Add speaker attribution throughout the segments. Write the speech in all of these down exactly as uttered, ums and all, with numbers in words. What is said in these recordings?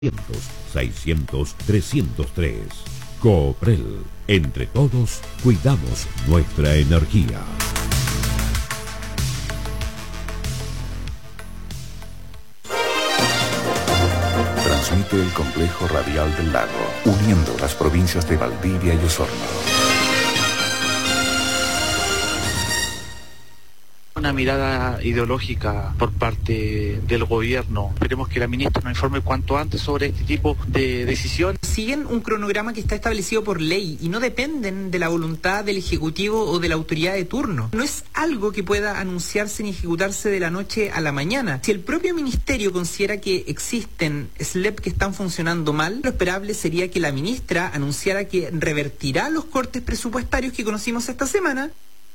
Speaker 1: seiscientos, trescientos tres. Cooprel. Entre todos, cuidamos nuestra energía.
Speaker 2: Transmite el complejo radial del lago, uniendo las provincias de Valdivia y Osorno.
Speaker 3: Una mirada ideológica por parte del gobierno. Esperemos que la ministra nos informe cuanto antes sobre este tipo de decisiones.
Speaker 4: Siguen un cronograma que está establecido por ley y no dependen de la voluntad del Ejecutivo o de la autoridad de turno. No es algo que pueda anunciarse ni ejecutarse de la noche a la mañana. Si el propio ministerio considera que existen S L E P que están funcionando mal, lo esperable sería que la ministra anunciara que revertirá los cortes presupuestarios que conocimos esta semana.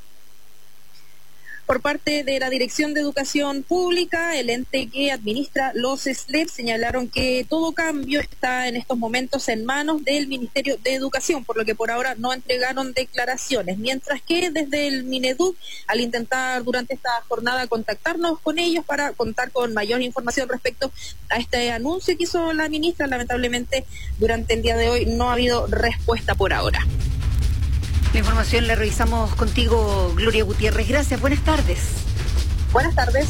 Speaker 5: Por parte de la Dirección de Educación Pública, el ente que administra los S L E P, señalaron que todo cambio está en estos momentos en manos del Ministerio de Educación, por lo que por ahora no entregaron declaraciones, mientras que desde el Mineduc, al intentar durante esta jornada contactarnos con ellos para contar con mayor información respecto a este anuncio que hizo la ministra, lamentablemente durante el día de hoy no ha habido respuesta por ahora.
Speaker 6: La información la revisamos contigo, Gloria Gutiérrez. Gracias, buenas tardes.
Speaker 5: Buenas tardes.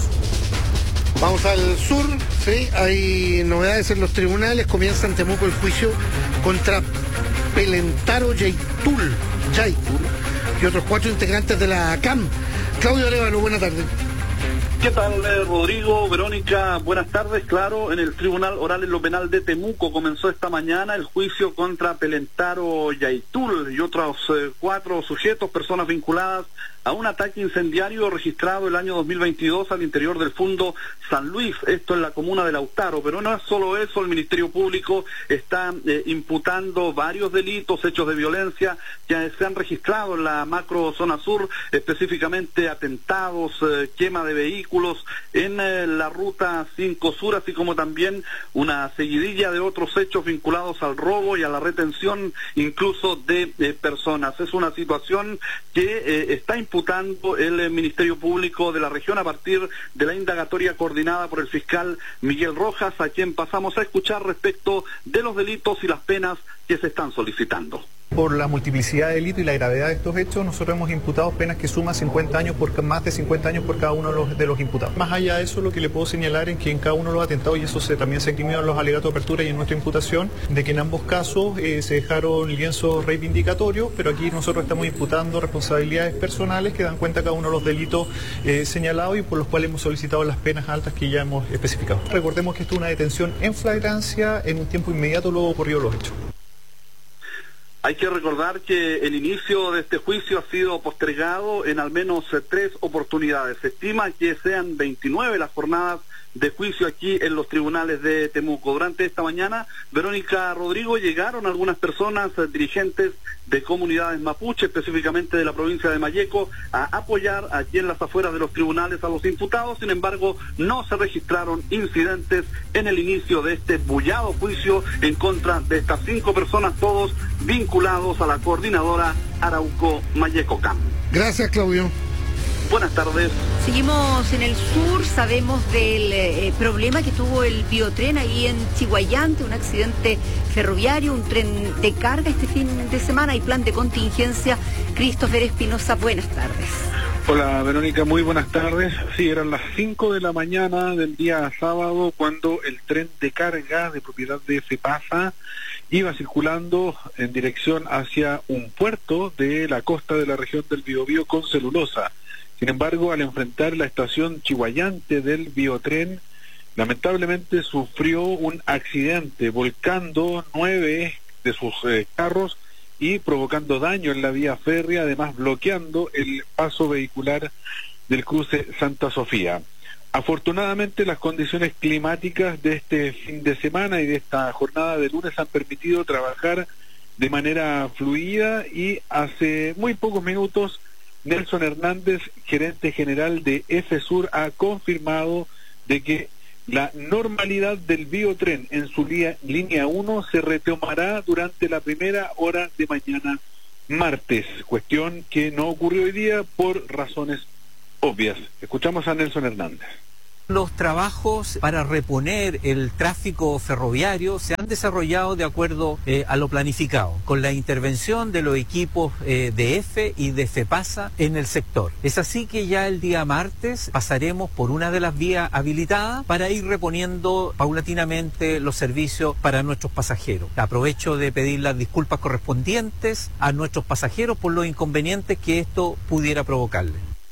Speaker 7: Vamos al sur, sí, hay novedades en los tribunales. Comienza en Temuco el juicio contra Pelentaro Yaitul, Yaitul y otros cuatro integrantes de la A C A M. Claudio Arevalo, buenas tardes.
Speaker 8: ¿Qué tal, Rodrigo? Verónica, buenas tardes. Claro, en el Tribunal Oral en lo Penal de Temuco comenzó esta mañana el juicio contra Pelentaro Yaitul y otros eh, cuatro sujetos, personas vinculadas a un ataque incendiario registrado el año dos mil veintidós al interior del Fundo San Luis, esto en la comuna de Lautaro. Pero no es solo eso, el Ministerio Público está eh, imputando varios delitos, hechos de violencia que se han registrado en la macro zona sur, específicamente atentados, eh, quema de vehículos en eh, la ruta cinco Sur, así como también una seguidilla de otros hechos vinculados al robo y a la retención incluso de eh, personas. Es una situación que eh, está imputando el eh, Ministerio Público de la región a partir de la indagatoria coordinada por el fiscal Miguel Rojas, a quien pasamos a escuchar respecto de los delitos y las penas que se están solicitando.
Speaker 9: Por la multiplicidad de delitos y la gravedad de estos hechos, nosotros hemos imputado penas que suman cincuenta años por más de cincuenta años por cada uno de los, de los imputados. Más allá de eso, lo que le puedo señalar es que en cada uno de los atentados, y eso se, también se incrimina en los alegatos de apertura y en nuestra imputación, de que en ambos casos eh, se dejaron lienzos reivindicatorios, pero aquí nosotros estamos imputando responsabilidades personales que dan cuenta de cada uno de los delitos eh, señalados y por los cuales hemos solicitado las penas altas que ya hemos especificado. Recordemos que esto es una detención en flagrancia en un tiempo inmediato luego ocurrió los hechos.
Speaker 8: Hay que recordar que el inicio de este juicio ha sido postergado en al menos eh, tres oportunidades. Se estima que sean veintinueve las jornadas de juicio aquí en los tribunales de Temuco. Durante esta mañana, Verónica, Rodrigo, llegaron algunas personas, eh, dirigentes de comunidades mapuche, específicamente de la provincia de Malleco, a apoyar aquí en las afueras de los tribunales a los imputados. Sin embargo, no se registraron incidentes en el inicio de este bullado juicio en contra de estas cinco personas, todos vinculados a la coordinadora Arauco Malleco C A M.
Speaker 7: Gracias, Claudio.
Speaker 8: Buenas tardes.
Speaker 6: Seguimos en el sur, sabemos del eh, problema que tuvo el biotren ahí en Chihuayante, un accidente ferroviario, un tren de carga este fin de semana. Hay plan de contingencia. Christopher Espinosa, buenas tardes.
Speaker 10: Hola, Verónica, muy buenas tardes. Sí, eran las cinco de la mañana del día sábado cuando el tren de carga de propiedad de FEPASA iba circulando en dirección hacia un puerto de la costa de la región del Biobío con celulosa. Sin embargo, al enfrentar la estación Chihuayante del biotren, lamentablemente sufrió un accidente, volcando nueve de sus eh, carros y provocando daño en la vía férrea, además bloqueando el paso vehicular del cruce Santa Sofía. Afortunadamente, las condiciones climáticas de este fin de semana y de esta jornada de lunes han permitido trabajar de manera fluida y hace muy pocos minutos Nelson Hernández, gerente general de EFESUR, ha confirmado de que la normalidad del biotren en su línea, línea uno se retomará durante la primera hora de mañana martes, cuestión que no ocurrió hoy día por razones obvias. Escuchamos a Nelson Hernández.
Speaker 11: Los trabajos para reponer el tráfico ferroviario se han desarrollado de acuerdo eh, a lo planificado, con la intervención de los equipos eh, de E F E y de FEPASA en el sector. Es así que ya el día martes pasaremos por una de las vías habilitadas para ir reponiendo paulatinamente los servicios para nuestros pasajeros. Aprovecho de pedir las disculpas correspondientes a nuestros pasajeros por los inconvenientes que esto pudiera provocarles.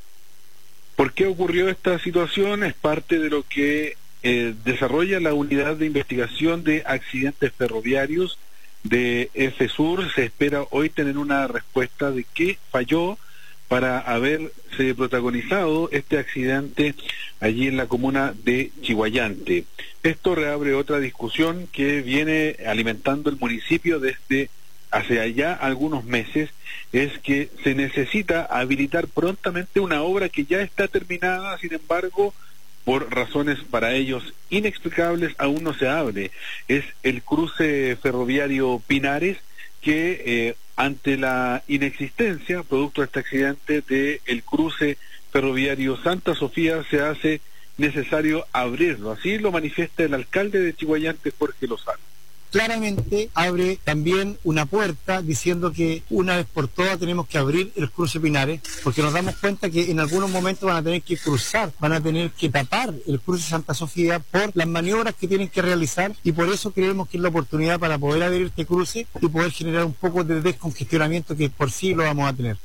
Speaker 10: ¿Por qué ocurrió esta situación? Es parte de lo que eh, desarrolla la Unidad de Investigación de Accidentes Ferroviarios de EFESUR. Se espera hoy tener una respuesta de qué falló para haberse protagonizado este accidente allí en la comuna de Chiguayante. Esto reabre otra discusión que viene alimentando el municipio desde hace allá algunos meses, es que se necesita habilitar prontamente una obra que ya está terminada, sin embargo, por razones para ellos inexplicables, aún no se abre. Es el cruce ferroviario Pinares, que eh, ante la inexistencia, producto de este accidente, del cruce ferroviario Santa Sofía, se hace necesario abrirlo. Así lo manifiesta el alcalde de Chiguayante, Jorge Lozano.
Speaker 12: Claramente abre también una puerta diciendo que una vez por todas tenemos que abrir el cruce Pinares, porque nos damos cuenta que en algunos momentos van a tener que cruzar, van a tener que tapar el cruce Santa Sofía por las maniobras que tienen que realizar, y por eso creemos que es la oportunidad para poder abrir este cruce y poder generar un poco de descongestionamiento que por sí lo vamos a tener.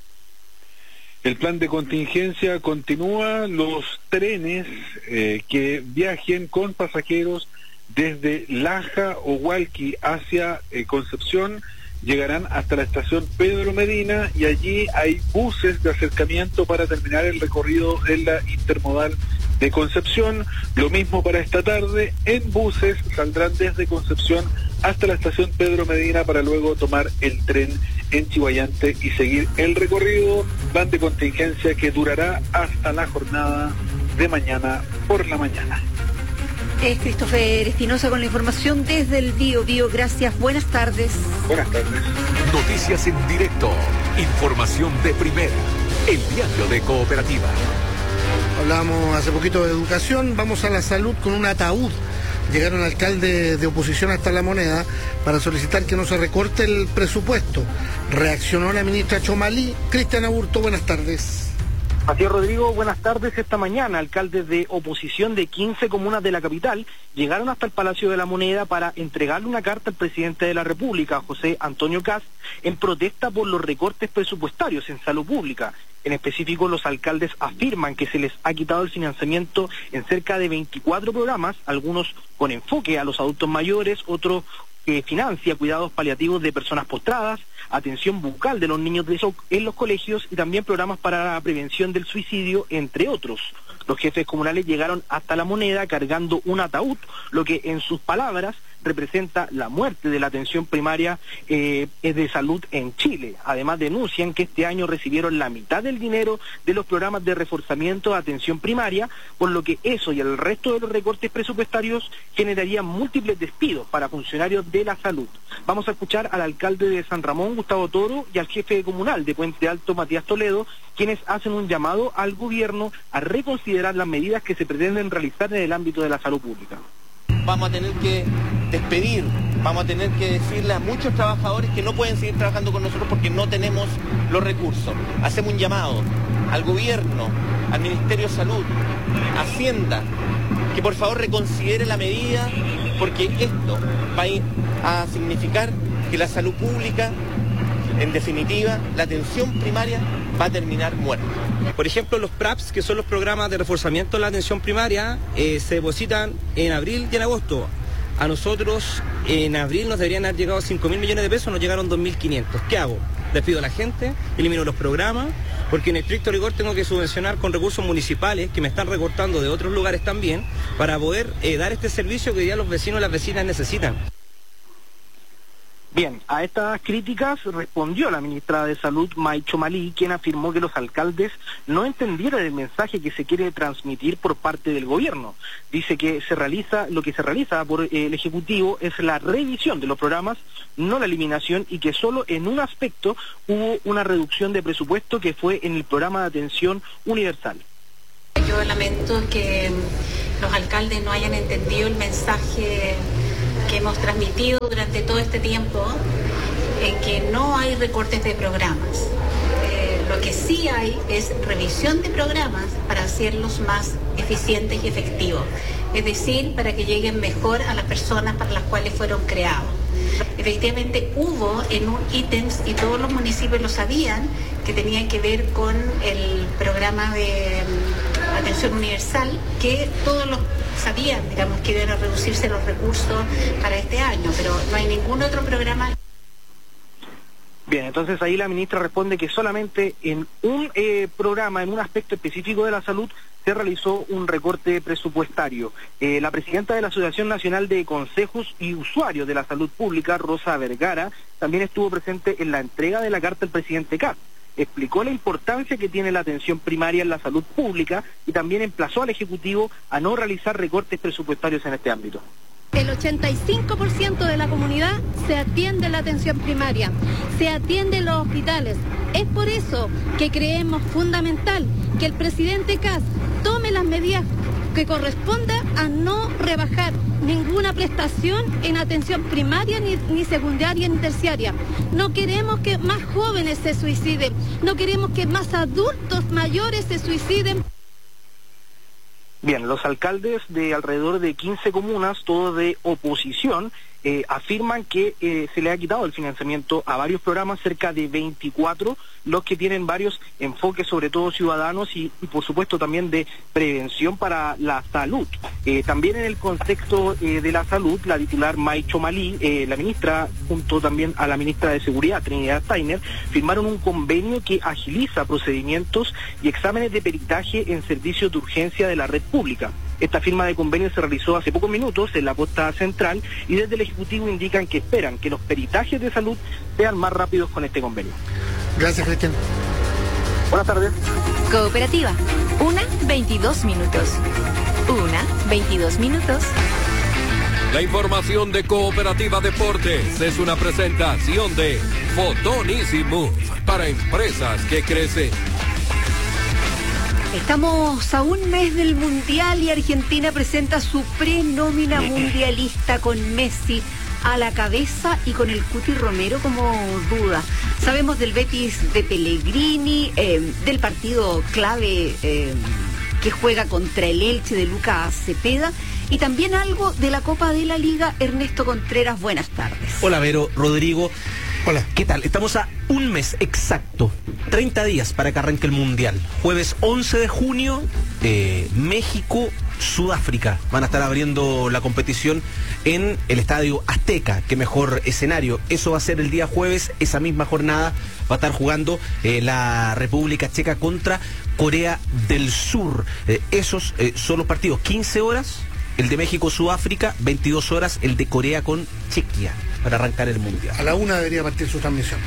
Speaker 10: El plan de contingencia continúa. Los trenes eh, que viajen con pasajeros desde Laja o Hualqui hacia eh, Concepción llegarán hasta la estación Pedro Medina, y allí hay buses de acercamiento para terminar el recorrido en la intermodal de Concepción. Lo mismo para esta tarde, en buses saldrán desde Concepción hasta la estación Pedro Medina para luego tomar el tren en Chiguayante y seguir el recorrido. Plan de contingencia que durará hasta la jornada de mañana por la mañana.
Speaker 6: Es Christopher Espinosa con la información desde el Bío Bío. Gracias, buenas tardes.
Speaker 10: Buenas tardes.
Speaker 1: Noticias en directo, información de primera, el diario de Cooperativa.
Speaker 7: Hablamos hace poquito de educación, vamos a la salud con un ataúd. Llegaron alcaldes de oposición hasta La Moneda para solicitar que no se recorte el presupuesto. Reaccionó la ministra Chomalí. Cristian Aburto, buenas tardes.
Speaker 13: Matías Rodrigo, buenas tardes. Esta mañana, alcaldes de oposición de quince comunas de la capital llegaron hasta el Palacio de la Moneda para entregarle una carta al presidente de la República, José Antonio Kast, en protesta por los recortes presupuestarios en salud pública. En específico, los alcaldes afirman que se les ha quitado el financiamiento en cerca de veinticuatro programas, algunos con enfoque a los adultos mayores, otros que financia cuidados paliativos de personas postradas, atención bucal de los niños de eso en los colegios y también programas para la prevención del suicidio, entre otros. Los jefes comunales llegaron hasta La Moneda cargando un ataúd, lo que en sus palabras representa la muerte de la atención primaria eh, de salud en Chile. Además, denuncian que este año recibieron la mitad del dinero de los programas de reforzamiento de atención primaria, por lo que eso y el resto de los recortes presupuestarios generarían múltiples despidos para funcionarios de la salud. Vamos a escuchar al alcalde de San Ramón, Gustavo Toro, y al jefe comunal de Puente Alto, Matías Toledo, quienes hacen un llamado al gobierno a reconsiderar las medidas que se pretenden realizar en el ámbito de la salud pública.
Speaker 14: Vamos a tener que despedir, vamos a tener que decirle a muchos trabajadores que no pueden seguir trabajando con nosotros porque no tenemos los recursos. Hacemos un llamado al gobierno, al Ministerio de Salud, a Hacienda, que por favor reconsidere la medida, porque esto va a ir a significar que la salud pública, en definitiva, la atención primaria, va a terminar muerta.
Speaker 15: Por ejemplo, los PRAPS, que son los programas de reforzamiento de la atención primaria, eh, se depositan en abril y en agosto. A nosotros en abril nos deberían haber llegado cinco mil millones de pesos, nos llegaron dos mil quinientos. ¿Qué hago? Despido a la gente, elimino los programas, porque en estricto rigor tengo que subvencionar con recursos municipales que me están recortando de otros lugares también para poder eh, dar este servicio que hoy día los vecinos y las vecinas necesitan.
Speaker 13: Bien, a estas críticas respondió la ministra de Salud, May Chomalí, quien afirmó que los alcaldes no entendieron el mensaje que se quiere transmitir por parte del gobierno. Dice que se realiza, lo que se realiza por el Ejecutivo es la revisión de los programas, no la eliminación, y que solo en un aspecto hubo una reducción de presupuesto, que fue en el programa de atención universal.
Speaker 16: Yo lamento que los alcaldes no hayan entendido el mensaje que hemos transmitido durante todo este tiempo, en que no hay recortes de programas. Eh, lo que sí hay es revisión de programas para hacerlos más eficientes y efectivos, es decir, para que lleguen mejor a las personas para las cuales fueron creados. Efectivamente hubo en un ítems, y todos los municipios lo sabían, que tenían que ver con el programa de um, atención universal, que todos los sabían, digamos, que iban a reducirse los recursos para este año, pero no hay ningún otro programa.
Speaker 13: Bien, entonces ahí la ministra responde que solamente en un eh, programa, en un aspecto específico de la salud, se realizó un recorte presupuestario. Eh, la presidenta de la Asociación Nacional de Consejos y Usuarios de la Salud Pública, Rosa Vergara, también estuvo presente en la entrega de la carta al presidente Kast. Explicó la importancia que tiene la atención primaria en la salud pública y también emplazó al Ejecutivo a no realizar recortes presupuestarios en este ámbito.
Speaker 17: El ochenta y cinco por ciento de la comunidad se atiende en la atención primaria, se atiende en los hospitales. Es por eso que creemos fundamental que el presidente Kast tome las medidas que corresponda a no rebajar ninguna prestación en atención primaria, ni, ni secundaria, ni terciaria. No queremos que más jóvenes se suiciden, no queremos que más adultos mayores se suiciden.
Speaker 13: Bien, los alcaldes de alrededor de quince comunas, todos de oposición, eh, afirman que eh, se le ha quitado el financiamiento a varios programas, cerca de veinticuatro, los que tienen varios enfoques, sobre todo ciudadanos y, y por supuesto también de prevención para la salud. Eh, también en el contexto eh, de la salud, la titular May Chomalí, eh, la ministra, junto también a la ministra de Seguridad, Trinidad Steiner, firmaron un convenio que agiliza procedimientos y exámenes de peritaje en servicios de urgencia de la red pública. Esta firma de convenio se realizó hace pocos minutos en la posta central y desde el Ejecutivo indican que esperan que los peritajes de salud sean más rápidos con este convenio.
Speaker 7: Gracias, Cristian.
Speaker 13: Buenas tardes.
Speaker 18: Cooperativa, una veintidós minutos. Una veintidós minutos.
Speaker 1: La información de Cooperativa Deportes es una presentación de Fotón Easy Move para empresas que crecen.
Speaker 6: Estamos a un mes del Mundial y Argentina presenta su prenómina mundialista con Messi a la cabeza y con el Cuti Romero como duda. Sabemos del Betis de Pellegrini, eh, del partido clave eh, que juega contra el Elche de Lucas Cepeda y también algo de la Copa de la Liga. Ernesto Contreras, buenas tardes.
Speaker 19: Hola, Vero, Rodrigo.
Speaker 7: Hola.
Speaker 19: ¿Qué tal? Estamos a un mes exacto, treinta días para que arranque el Mundial. Jueves once de junio, eh, México, Sudáfrica. Van a estar abriendo la competición en el Estadio Azteca. Qué mejor escenario. Eso va a ser el día jueves. Esa misma jornada va a estar jugando eh, la República Checa contra Corea del Sur. Eh, esos eh, son los partidos. quince horas, el de México-Sudáfrica, veintidós horas, el de Corea con Chequia, para arrancar el Mundial.
Speaker 7: A la una debería partir su transmisión.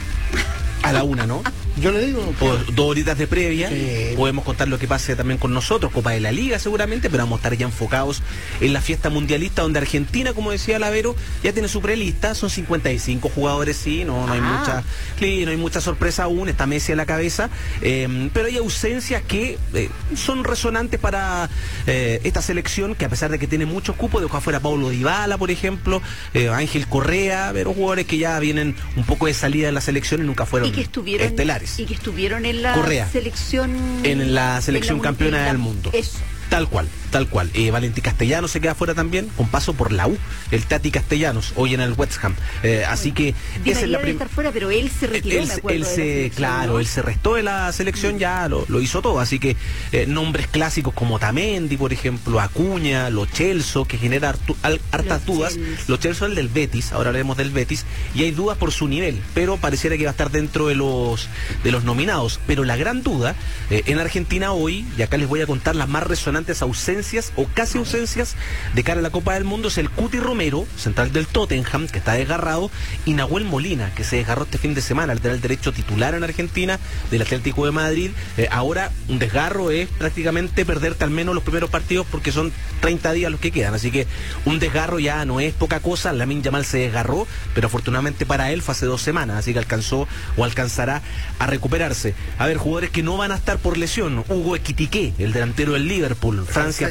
Speaker 19: A la una, ¿no?
Speaker 7: Yo le digo.
Speaker 19: O dos horitas de previa.
Speaker 7: Sí.
Speaker 19: Podemos contar lo que pase también con nosotros, Copa de la Liga seguramente, pero vamos a estar ya enfocados en la fiesta mundialista, donde Argentina, como decía Lavero, ya tiene su prelista. Son cincuenta y cinco jugadores, sí, no, no hay
Speaker 6: Ah.
Speaker 19: mucha, sí, no hay mucha sorpresa aún. Está Messi a la cabeza, eh, pero hay ausencias que eh, son resonantes para eh, esta selección, que a pesar de que tiene muchos cupos, dejó afuera Paulo Dybala, por ejemplo, eh, Ángel Correa, pero jugadores que ya vienen un poco de salida de la selección y nunca fueron
Speaker 6: Y que estuvieron
Speaker 19: estelares.
Speaker 6: y que estuvieron en la
Speaker 19: Correa.
Speaker 6: selección
Speaker 19: En la selección
Speaker 6: en la
Speaker 19: campeona
Speaker 6: mundial.
Speaker 19: del mundo.
Speaker 6: Eso.
Speaker 19: Tal cual, tal cual. Eh, Valentín Castellanos se queda fuera también, con paso por la U, el Tati Castellanos, hoy en el West Ham. Eh, así que
Speaker 6: Di
Speaker 19: esa es
Speaker 6: María
Speaker 19: la
Speaker 6: debe
Speaker 19: prim-
Speaker 6: estar fuera, pero él se retiró,
Speaker 19: él,
Speaker 6: me acuerdo,
Speaker 19: él
Speaker 6: de la
Speaker 19: se,
Speaker 6: selección,
Speaker 19: claro,
Speaker 6: ¿no?
Speaker 19: él se restó de la selección, ya lo, lo hizo todo, así que eh, nombres clásicos como Tamendi, por ejemplo, Acuña, Lo Celso, que genera hartu- al- hartas
Speaker 6: Lo
Speaker 19: dudas.
Speaker 6: Celso.
Speaker 19: Lo Celso es el del Betis, ahora hablaremos del Betis, y hay dudas por su nivel, pero pareciera que va a estar dentro de los de los nominados. Pero la gran duda eh, en Argentina hoy, y acá les voy a contar las más resonantes ausencias o casi ausencias de cara a la Copa del Mundo, es el Cuti Romero, central del Tottenham, que está desgarrado, y Nahuel Molina, que se desgarró este fin de semana, lateral derecho titular en Argentina, del Atlético de Madrid. Eh, ahora un desgarro es prácticamente perderte al menos los primeros partidos, porque son treinta días los que quedan, así que un desgarro ya no es poca cosa. Lamine Yamal se desgarró, pero afortunadamente para él fue hace dos semanas, así que alcanzó o alcanzará a recuperarse. A ver, jugadores que no van a estar por lesión: Hugo Ekitike, el delantero del Liverpool, Francia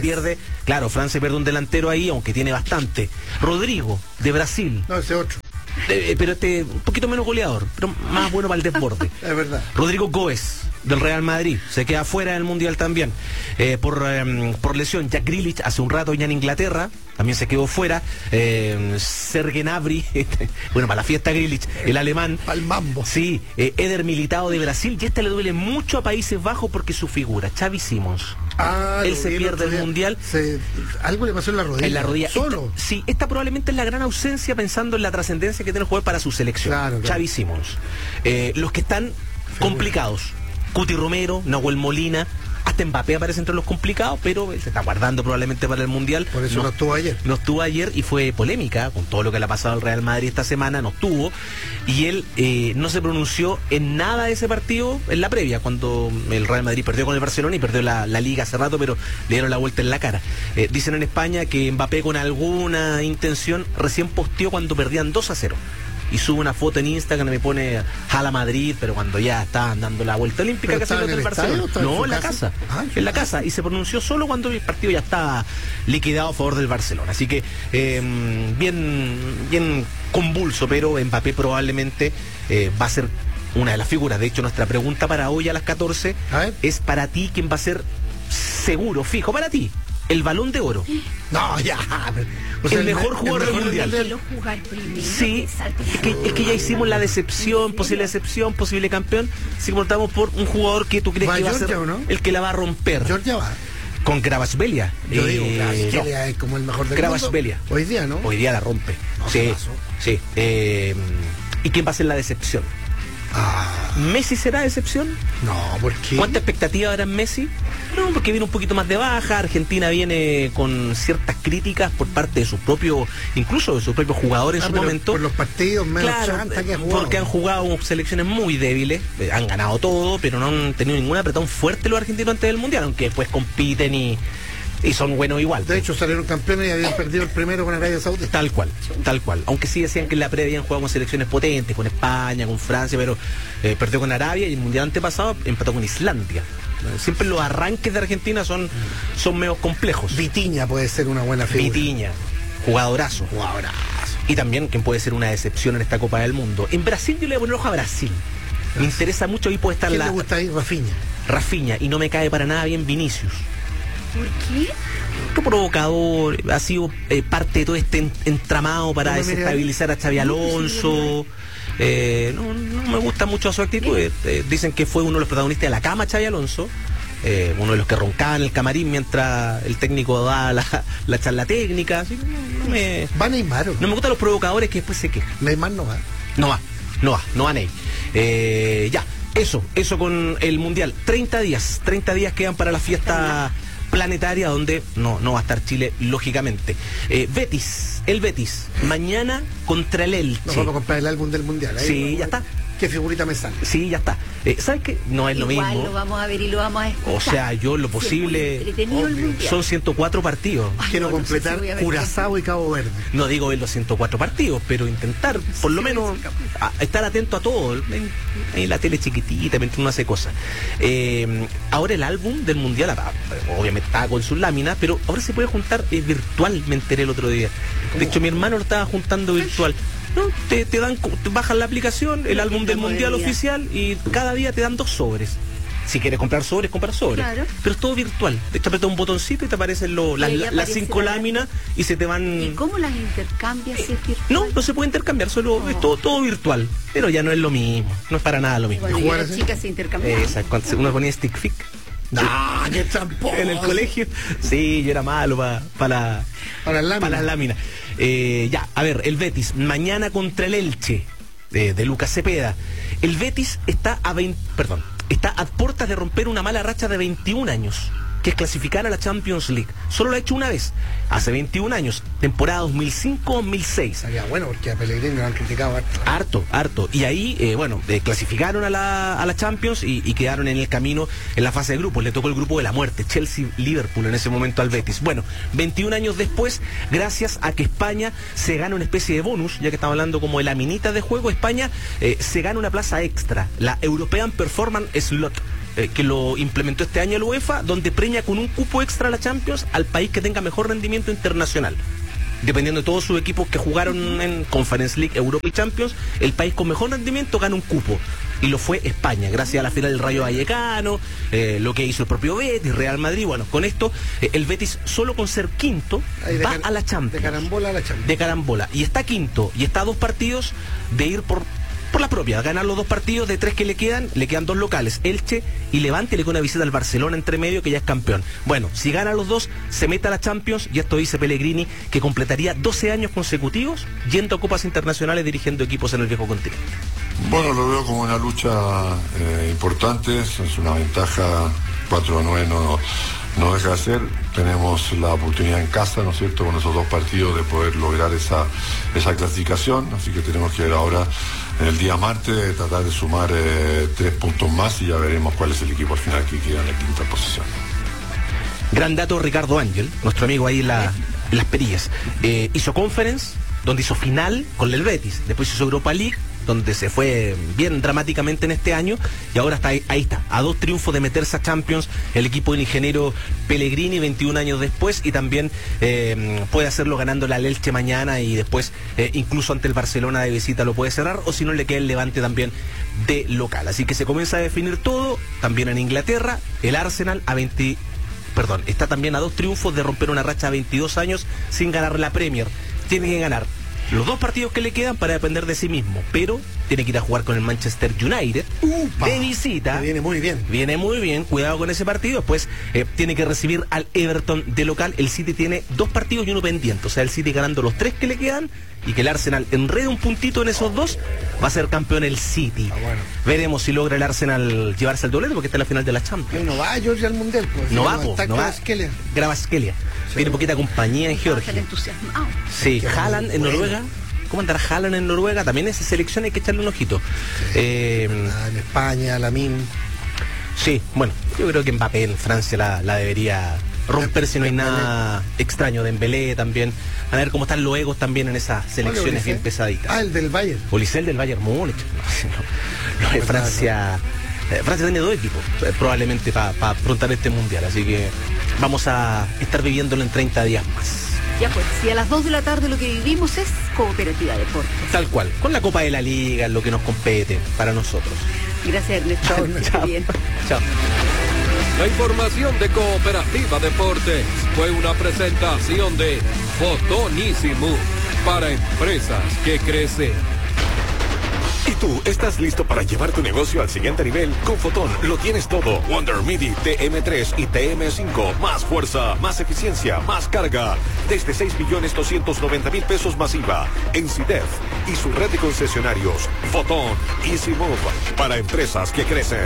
Speaker 19: pierde, claro, Francia pierde un delantero ahí, aunque tiene bastante. Rodrigo, de Brasil.
Speaker 7: No, ese otro.
Speaker 19: Eh, pero este, un poquito menos goleador, pero más bueno para el desborde.
Speaker 7: Es verdad.
Speaker 19: Rodrigo Góez, del Real Madrid, se queda fuera del Mundial también, eh, por, eh, por lesión. Jack Grealish hace un rato ya en Inglaterra, también se quedó fuera. eh, Serge Gnabry, bueno, para la fiesta Grealish, el alemán.
Speaker 7: Al mambo.
Speaker 19: Sí, eh, Eder Militao de Brasil, y este le duele mucho a Países Bajos porque su figura, Xavi Simons.
Speaker 7: Ah,
Speaker 19: él se pierde el, el Mundial.
Speaker 7: Se, algo le pasó en la rodilla.
Speaker 19: En la rodilla.
Speaker 7: Solo.
Speaker 19: Esta, sí, esta probablemente es la gran ausencia pensando en la trascendencia que tiene el jugador para su selección.
Speaker 7: Claro, claro.
Speaker 19: Xavi Simons. Eh, los que están complicados. Cuti Romero, Nahuel Molina, hasta Mbappé aparece entre los complicados, pero él se está guardando probablemente para el Mundial.
Speaker 7: Por eso no, no estuvo ayer.
Speaker 19: No estuvo ayer y fue polémica con todo lo que le ha pasado al Real Madrid esta semana, no estuvo. Y él eh, no se pronunció en nada de ese partido en la previa, cuando el Real Madrid perdió con el Barcelona y perdió la, la Liga hace rato, pero le dieron la vuelta en la cara. Eh, dicen en España que Mbappé con alguna intención recién posteó cuando perdían dos a cero. Y sube una foto en Instagram y me pone Jala Madrid, pero cuando ya estaban dando la vuelta olímpica casi en el Barcelona. No, en la casa. Ah, en la casa. Y se pronunció solo cuando el partido ya estaba liquidado a favor del Barcelona. Así que eh, bien, bien convulso, pero Mbappé probablemente eh, va a ser una de las figuras. De hecho, nuestra pregunta para hoy a las catorce es para ti, ¿quién va a ser seguro, fijo, para ti? El Balón de Oro.
Speaker 7: No, ya.
Speaker 19: O sea, el, el mejor jugador del Mundial. Sí, es que, es que ya hicimos la decepción, posible decepción, posible campeón. Si cortamos por un jugador que tú crees que va a ser ¿no? el que la va a romper.
Speaker 7: Georgia va.
Speaker 19: Con Kvaratskhelia.
Speaker 7: Yo eh, digo, Kvaratskhelia no. es como el mejor del
Speaker 19: Kvaratskhelia.
Speaker 7: mundo. Hoy día, ¿no?
Speaker 19: Hoy día la rompe.
Speaker 7: No,
Speaker 19: sí, sí. Eh, ¿Y quién va a ser la decepción?
Speaker 7: Ah.
Speaker 19: ¿Messi será decepción?
Speaker 7: No, ¿por qué?
Speaker 19: ¿Cuánta expectativa habrá en Messi? No, porque viene un poquito más de baja. Argentina viene con ciertas críticas por parte de sus propios, incluso de sus propios jugadores ah, en su momento.
Speaker 7: Por los partidos menos
Speaker 19: claro,
Speaker 7: chanta que han jugado.
Speaker 19: Porque han jugado selecciones muy débiles, eh, han ganado todo, pero no han tenido ningún apretón fuerte los argentinos antes del Mundial, aunque después compiten y... Y son buenos igual.
Speaker 7: De hecho, salieron campeones y habían perdido el primero con Arabia Saudita.
Speaker 19: Tal cual, tal cual. Aunque sí decían que en la previa habían jugado con selecciones potentes, con España, con Francia, pero eh, perdió con Arabia y el mundial antepasado empató con Islandia. Siempre los arranques de Argentina son, son medio complejos.
Speaker 7: Vitiña puede ser una buena figura.
Speaker 19: Vitiña, jugadorazo.
Speaker 7: Jugadorazo.
Speaker 19: Y también quien puede ser una decepción en esta Copa del Mundo. En Brasil yo le voy a poner ojo a Brasil. Me interesa mucho, ahí puede estar
Speaker 7: ¿Quién
Speaker 19: la...
Speaker 7: le gusta ahí? Rafinha.
Speaker 19: Rafinha, y no me cae para nada bien Vinicius.
Speaker 6: ¿Por qué?
Speaker 19: Qué provocador, ha sido eh, parte de todo este entramado para desestabilizar a Xabi Alonso. Eh, no, no me gusta mucho su actitud. Eh, eh, dicen que fue uno de los protagonistas de la cama, Xabi Alonso. Eh, uno de los que roncaba en el camarín mientras el técnico daba la, la charla técnica. Así que no, no me,
Speaker 7: ¿Va Neymar o no?
Speaker 19: No me gustan los provocadores que después se quejan.
Speaker 7: Neymar no va.
Speaker 19: No va, no va, no va Ney. Eh, ya, eso, eso con el Mundial. treinta días, treinta días quedan para la fiesta planetaria, donde no, no va a estar Chile, lógicamente. Eh, Betis, el Betis, mañana contra el Elche.
Speaker 7: Nos vamos a comprar el álbum del Mundial. Ahí
Speaker 19: sí, ya está.
Speaker 7: ¿Qué figurita me sale?
Speaker 19: Sí, ya está. Eh, ¿Sabes qué? No es
Speaker 6: Igual
Speaker 19: lo mismo.
Speaker 6: lo vamos a ver y lo vamos a escuchar.
Speaker 19: O sea, yo lo posible... Son ciento cuatro partidos.
Speaker 7: Ay, Quiero no, completar no sé si Curazao y Cabo Verde.
Speaker 19: No digo ver los ciento cuatro partidos, pero intentar, por sí, lo menos, a, estar atento a todo. En, en la tele chiquitita, mientras uno hace cosas. Eh, ahora el álbum del Mundial, obviamente estaba con sus láminas, pero ahora se puede juntar eh, virtual, me enteré el otro día. De hecho, mi hermano lo estaba juntando virtual. No, te, te dan, te bajan la aplicación, el álbum del Mundial oficial, y cada día te dan dos sobres. Si quieres comprar sobres, comprar sobres. Claro. Pero es todo virtual. De hecho, apretas un botoncito y te aparecen lo, las, la, las cinco la... láminas y se te van...
Speaker 6: ¿Y cómo las intercambias si es virtual?
Speaker 19: No, no se puede intercambiar, solo oh. es todo, todo virtual. Pero ya no es lo mismo, no es para nada lo mismo.
Speaker 6: Bueno, las chicas se intercambian.
Speaker 19: Exacto, cuando uno ponía stick fix.
Speaker 7: ¡Ah, qué tramposo!
Speaker 19: En el colegio. Sí, yo era malo para pa la,
Speaker 7: para las
Speaker 19: pa las láminas. Eh, ya, a ver, el Betis, mañana contra el Elche, eh, de Lucas Cepeda. El Betis está a veinte, perdón, está a puertas de romper una mala racha de veintiún años, que es clasificar a la Champions League. Solo lo ha hecho una vez, hace veintiún años, temporada dos mil cinco dos mil seis.
Speaker 7: Sabía bueno, porque a Pellegrini lo han criticado harto.
Speaker 19: Harto, harto. Y ahí, eh, bueno, eh, clasificaron a la, a la Champions y, y quedaron en el camino en la fase de grupos. Le tocó el grupo de la muerte, Chelsea-Liverpool en ese momento al Betis. Bueno, veintiún años después, gracias a que España se gana una especie de bonus, ya que estamos hablando como de la minita de juego, España eh, se gana una plaza extra, la European Performance Slot. eh, que lo implementó este año la UEFA, donde premia con un cupo extra a la Champions al país que tenga mejor rendimiento internacional. Dependiendo de todos sus equipos que jugaron en Conference League, Europa y Champions, el país con mejor rendimiento gana un cupo. Y lo fue España, gracias a la final del Rayo Vallecano, eh, lo que hizo el propio Betis, Real Madrid. Bueno, con esto, eh, el Betis, solo con ser quinto, va a la Champions.
Speaker 7: De carambola a la Champions.
Speaker 19: De carambola. Y está quinto, y está a dos partidos de ir por... por la propia, ganar los dos partidos de tres que le quedan, le quedan dos locales, Elche y Levante, y le queda una visita al Barcelona entre medio, que ya es campeón. Bueno, si gana los dos, se mete a la Champions, y esto dice Pellegrini, que completaría doce años consecutivos yendo a copas internacionales dirigiendo equipos en el viejo continente.
Speaker 20: Bueno, lo veo como una lucha eh, importante, es una ventaja, cuatro a nueve no, no deja de ser. Tenemos la oportunidad en casa, ¿no es cierto?, con esos dos partidos de poder lograr esa, esa clasificación, así que tenemos que ver ahora en el día martes, tratar de sumar eh, tres puntos más y ya veremos cuál es el equipo al final que queda en la quinta posición.
Speaker 19: Gran dato, Ricardo Ángel, nuestro amigo ahí en, la, en las perillas. Eh, hizo Conference, donde hizo final con el Betis, después hizo Europa League, donde se fue bien dramáticamente en este año, y ahora está ahí, ahí está, a dos triunfos de meterse a Champions, el equipo del ingeniero Pellegrini, veintiún años después, y también eh, puede hacerlo ganando la Elche mañana, y después eh, incluso ante el Barcelona de visita lo puede cerrar, o si no le queda el Levante también de local. Así que se comienza a definir todo, también en Inglaterra, el Arsenal a veinte... Perdón, está también a dos triunfos de romper una racha de veintidós años sin ganar la Premier. Tiene que ganar los dos partidos que le quedan para depender de sí mismo, pero tiene que ir a jugar con el Manchester United Upa, de visita.
Speaker 7: Que viene muy bien.
Speaker 19: Viene muy bien, cuidado con ese partido. Después eh, tiene que recibir al Everton de local. El City tiene dos partidos y uno pendiente, o sea, el City ganando los tres que le quedan, y que el Arsenal enrede un puntito en esos dos, va a ser campeón el City. Ah, bueno. Veremos si logra el Arsenal llevarse al doblete, porque está en la final de la Champions.
Speaker 7: No va Georgia al Mundial, pues.
Speaker 19: No va, po, no va. Gravaskelia.
Speaker 7: Sí.
Speaker 19: Tiene poquita compañía en Georgia. Sí, Haaland en Noruega. ¿Cómo andará Haaland en Noruega? También esa selección hay que echarle un ojito. Eh,
Speaker 7: en España, Lamine.
Speaker 19: Sí, bueno, yo creo que Mbappé en Francia la, la debería romper si no hay nada extraño. Dembélé también. A ver cómo están los egos también en esas selecciones bien pesaditas.
Speaker 7: Ah, el del Bayern.
Speaker 19: Olisel del Bayern Múnich. No, no, no, Francia... Eh, Francia tiene dos equipos, eh, probablemente para pa afrontar este mundial, así que vamos a estar viviéndolo en treinta días más.
Speaker 6: Ya pues, si a las dos de la tarde lo que vivimos es Cooperativa Deportes.
Speaker 19: Tal cual, con la Copa de la Liga, lo que nos compete para nosotros.
Speaker 6: Gracias, Ernesto.
Speaker 19: Chao, chao.
Speaker 6: Bien.
Speaker 19: Chao.
Speaker 1: La información de Cooperativa Deportes fue una presentación de Fotonísimo para empresas que crecen.
Speaker 21: ¿Y tú estás listo para llevar tu negocio al siguiente nivel? Con Fotón lo tienes todo. Wonder Midi T M tres y T M cinco. Más fuerza, más eficiencia, más carga. Desde seis millones doscientos noventa mil pesos masiva. En CIDEF y su red de concesionarios. Fotón Easy Move para empresas que crecen.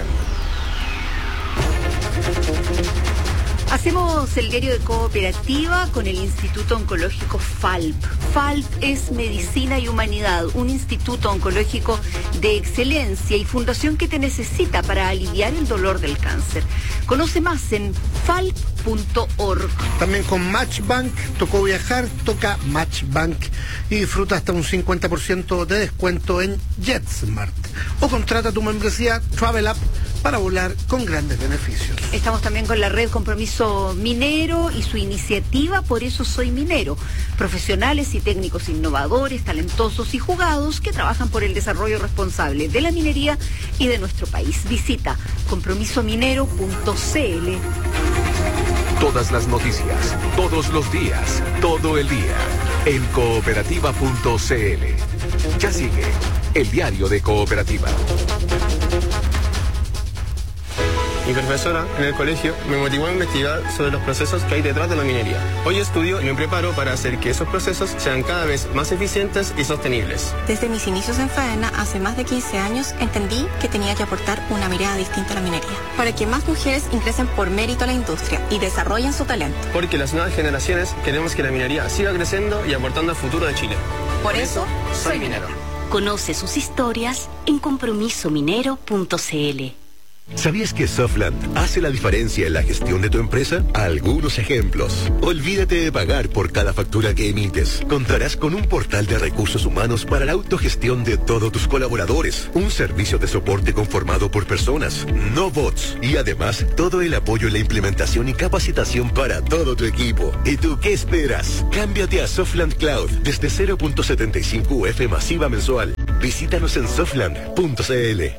Speaker 6: Hacemos el diario de Cooperativa con el Instituto Oncológico FALP. FALP es Medicina y Humanidad, un instituto oncológico de excelencia y fundación que te necesita para aliviar el dolor del cáncer. Conoce más en falp punto org.
Speaker 7: También con Matchbank, tocó viajar, toca Matchbank y disfruta hasta un cincuenta por ciento de descuento en JetSmart. O contrata tu membresía Travel App para volar con grandes beneficios.
Speaker 6: Estamos también con la red Compromiso Minero y su iniciativa Por eso soy minero. Profesionales y técnicos innovadores, talentosos y jugados que trabajan por el desarrollo responsable de la minería y de nuestro país. Visita compromiso minero punto c l.
Speaker 21: Todas las noticias, todos los días, todo el día, en cooperativa punto c l. Ya sigue el diario de Cooperativa.
Speaker 22: Mi profesora en el colegio me motivó a investigar sobre los procesos que hay detrás de la minería. Hoy estudio y me preparo para hacer que esos procesos sean cada vez más eficientes y sostenibles.
Speaker 23: Desde mis inicios en Faena, hace más de quince años, entendí que tenía que aportar una mirada distinta a la minería, para que más mujeres ingresen por mérito a la industria y desarrollen su talento.
Speaker 22: Porque las nuevas generaciones queremos que la minería siga creciendo y aportando al futuro de Chile.
Speaker 23: Por, por eso, soy minero.
Speaker 24: Conoce sus historias en compromiso minero punto c l.
Speaker 2: ¿Sabías que Softland hace la diferencia en la gestión de tu empresa? Algunos ejemplos. Olvídate de pagar por cada factura que emites. Contarás con un portal de recursos humanos para la autogestión de todos tus colaboradores. Un servicio de soporte conformado por personas, no bots. Y además, todo el apoyo en la implementación y capacitación para todo tu equipo. ¿Y tú qué esperas? Cámbiate a Softland Cloud desde cero punto setenta y cinco U F masiva mensual. Visítanos en softland punto c l.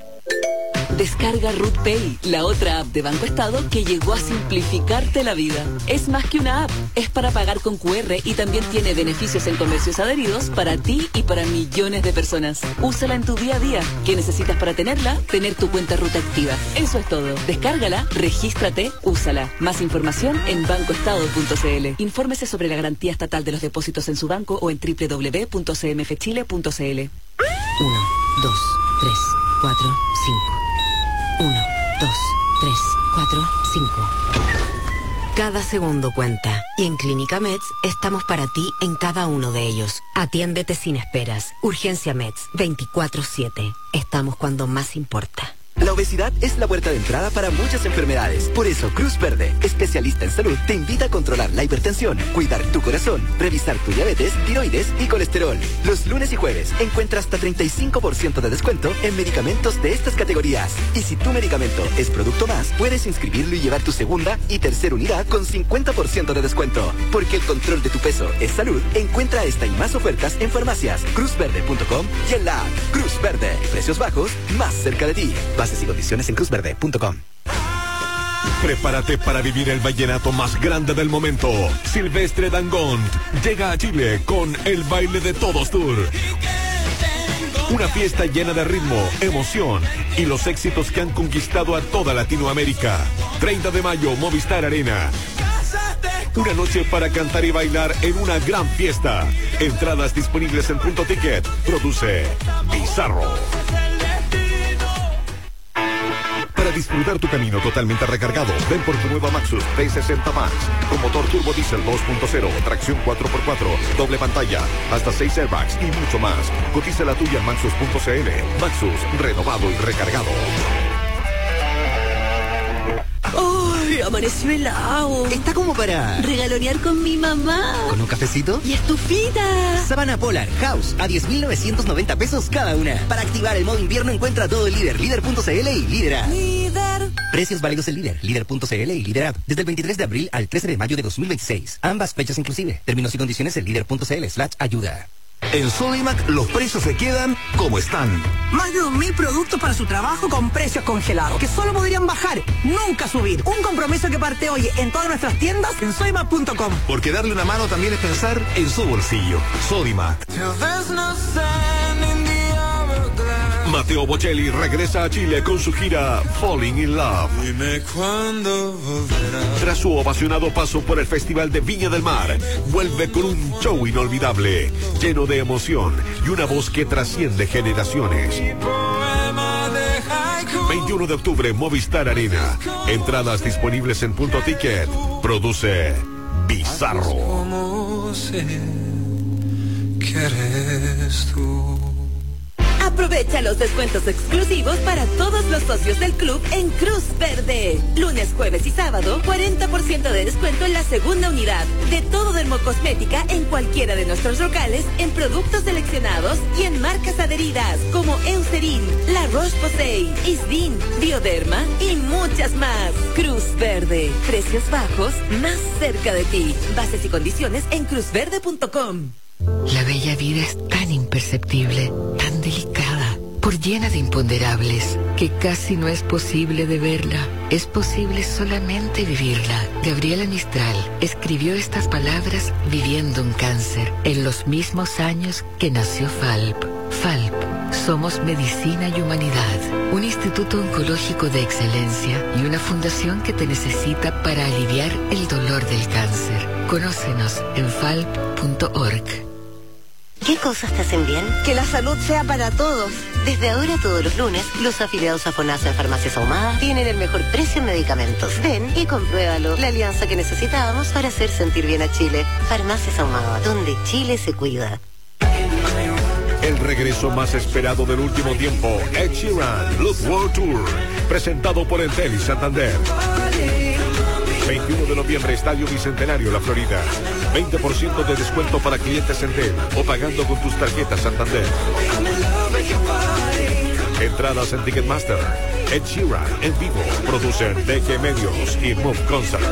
Speaker 3: Descarga Root Pay, la otra app de Banco Estado que llegó a simplificarte la vida. Es más que una app, es para pagar con cu erre y también tiene beneficios en comercios adheridos para ti y para millones de personas. Úsala en tu día a día. ¿Qué necesitas para tenerla? Tener tu cuenta Ruta activa. Eso es todo. Descárgala, regístrate, úsala. Más información en banco estado punto c l. Infórmese sobre la garantía estatal de los depósitos en su banco o en doble u doble u doble u punto c m f chile punto c l.
Speaker 4: Uno, dos, tres, cuatro, cinco. Uno, dos, tres, cuatro, cinco. Cada segundo cuenta. Y en Clínica Meds estamos para ti en cada uno de ellos. Atiéndete sin esperas. Urgencia Meds, veinticuatro siete. Estamos cuando más importa.
Speaker 24: La obesidad es la puerta de entrada para muchas enfermedades. Por eso, Cruz Verde, especialista en salud, te invita a controlar la hipertensión, cuidar tu corazón, revisar tu diabetes, tiroides y colesterol. Los lunes y jueves encuentra hasta treinta y cinco por ciento de descuento en medicamentos de estas categorías. Y si tu medicamento es producto más, puedes inscribirlo y llevar tu segunda y tercera unidad con cincuenta por ciento de descuento. Porque el control de tu peso es salud. Encuentra esta y más ofertas en farmacias, cruz verde punto com y en la app Cruz Verde. Precios bajos, más cerca de ti. Bases y condiciones en cruz verde punto com.
Speaker 21: Prepárate para vivir el vallenato más grande del momento. Silvestre Dangond llega a Chile con el Baile de Todos Tour. Una fiesta llena de ritmo, emoción y los éxitos que han conquistado a toda Latinoamérica. treinta de mayo, Movistar Arena. Una noche para cantar y bailar en una gran fiesta. Entradas disponibles en Punto Ticket. Produce Bizarro. Para disfrutar tu camino totalmente recargado, ven por tu nueva Maxus T sesenta Max, con motor turbo diésel dos punto cero, tracción cuatro por cuatro, doble pantalla, hasta seis airbags y mucho más. Cotiza la tuya en maxus punto c l. Maxus, renovado y recargado.
Speaker 3: ¡Ay! Amaneció helado.
Speaker 4: Está como para
Speaker 3: regalonear con mi mamá.
Speaker 4: ¿Con un cafecito?
Speaker 3: Y estufita.
Speaker 4: Sabana Polar House a diez mil novecientos noventa pesos cada una. Para activar el modo invierno encuentra todo el líder, líder punto c l y líder app.
Speaker 3: Líder.
Speaker 4: Precios válidos en líder, líder punto c l y líder app. Desde el veintitrés de abril al trece de mayo de dos mil veintiséis. Ambas fechas inclusive. Términos y condiciones en líder punto c l slash ayuda.
Speaker 25: En Sodimac los precios se quedan como están.
Speaker 26: Más de dos mil productos para su trabajo con precios congelados, que solo podrían bajar, nunca subir. Un compromiso que parte hoy en todas nuestras tiendas en sodimac punto com.
Speaker 25: Porque darle una mano también es pensar en su bolsillo. Sodimac.
Speaker 21: Mateo Bocelli regresa a Chile con su gira Falling in Love.
Speaker 27: Dime cuándo volverás.
Speaker 21: Tras su ovacionado paso por el Festival de Viña del Mar, vuelve con un show inolvidable, lleno de emoción y una voz que trasciende generaciones. veintiuno de octubre, Movistar Arena. Entradas disponibles en Punto Ticket. Produce Bizarro.
Speaker 27: ¿Cómo sé que eres tú?
Speaker 3: Aprovecha los descuentos exclusivos para todos los socios del club en Cruz Verde. Lunes, jueves y sábado, cuarenta por ciento de descuento en la segunda unidad de todo dermocosmética en cualquiera de nuestros locales, en productos seleccionados y en marcas adheridas como Eucerin, La Roche-Posay, Isdin, Bioderma y muchas más. Cruz Verde. Precios bajos, más cerca de ti. Bases y condiciones en cruz verde punto com.
Speaker 28: La bella vida es tan imperceptible, tan delicada, por llena de imponderables, que casi no es posible de verla. Es posible solamente vivirla. Gabriela Mistral escribió estas palabras viviendo un cáncer, en los mismos años que nació Falp. Falp, somos medicina y humanidad, un instituto oncológico de excelencia y una fundación que te necesita para aliviar el dolor del cáncer. Conócenos en falp punto org.
Speaker 29: ¿Qué cosas te hacen bien? Que la salud sea para todos. Desde ahora, todos los lunes, los afiliados a FONASA en Farmacias Ahumadas tienen el mejor precio en medicamentos. Ven y compruébalo. La alianza que necesitábamos para hacer sentir bien a Chile. Farmacias Ahumadas, donde Chile se cuida.
Speaker 21: El regreso más esperado del último tiempo, Ed Sheeran, Look World Tour, presentado por Entel y Santander. veintiuno de noviembre, Estadio Bicentenario, La Florida. veinte por ciento de descuento para clientes Entel o pagando con tus tarjetas Santander. Entradas en Ticketmaster. Ed Sheeran en vivo. Producen D G Medios y Move Concert.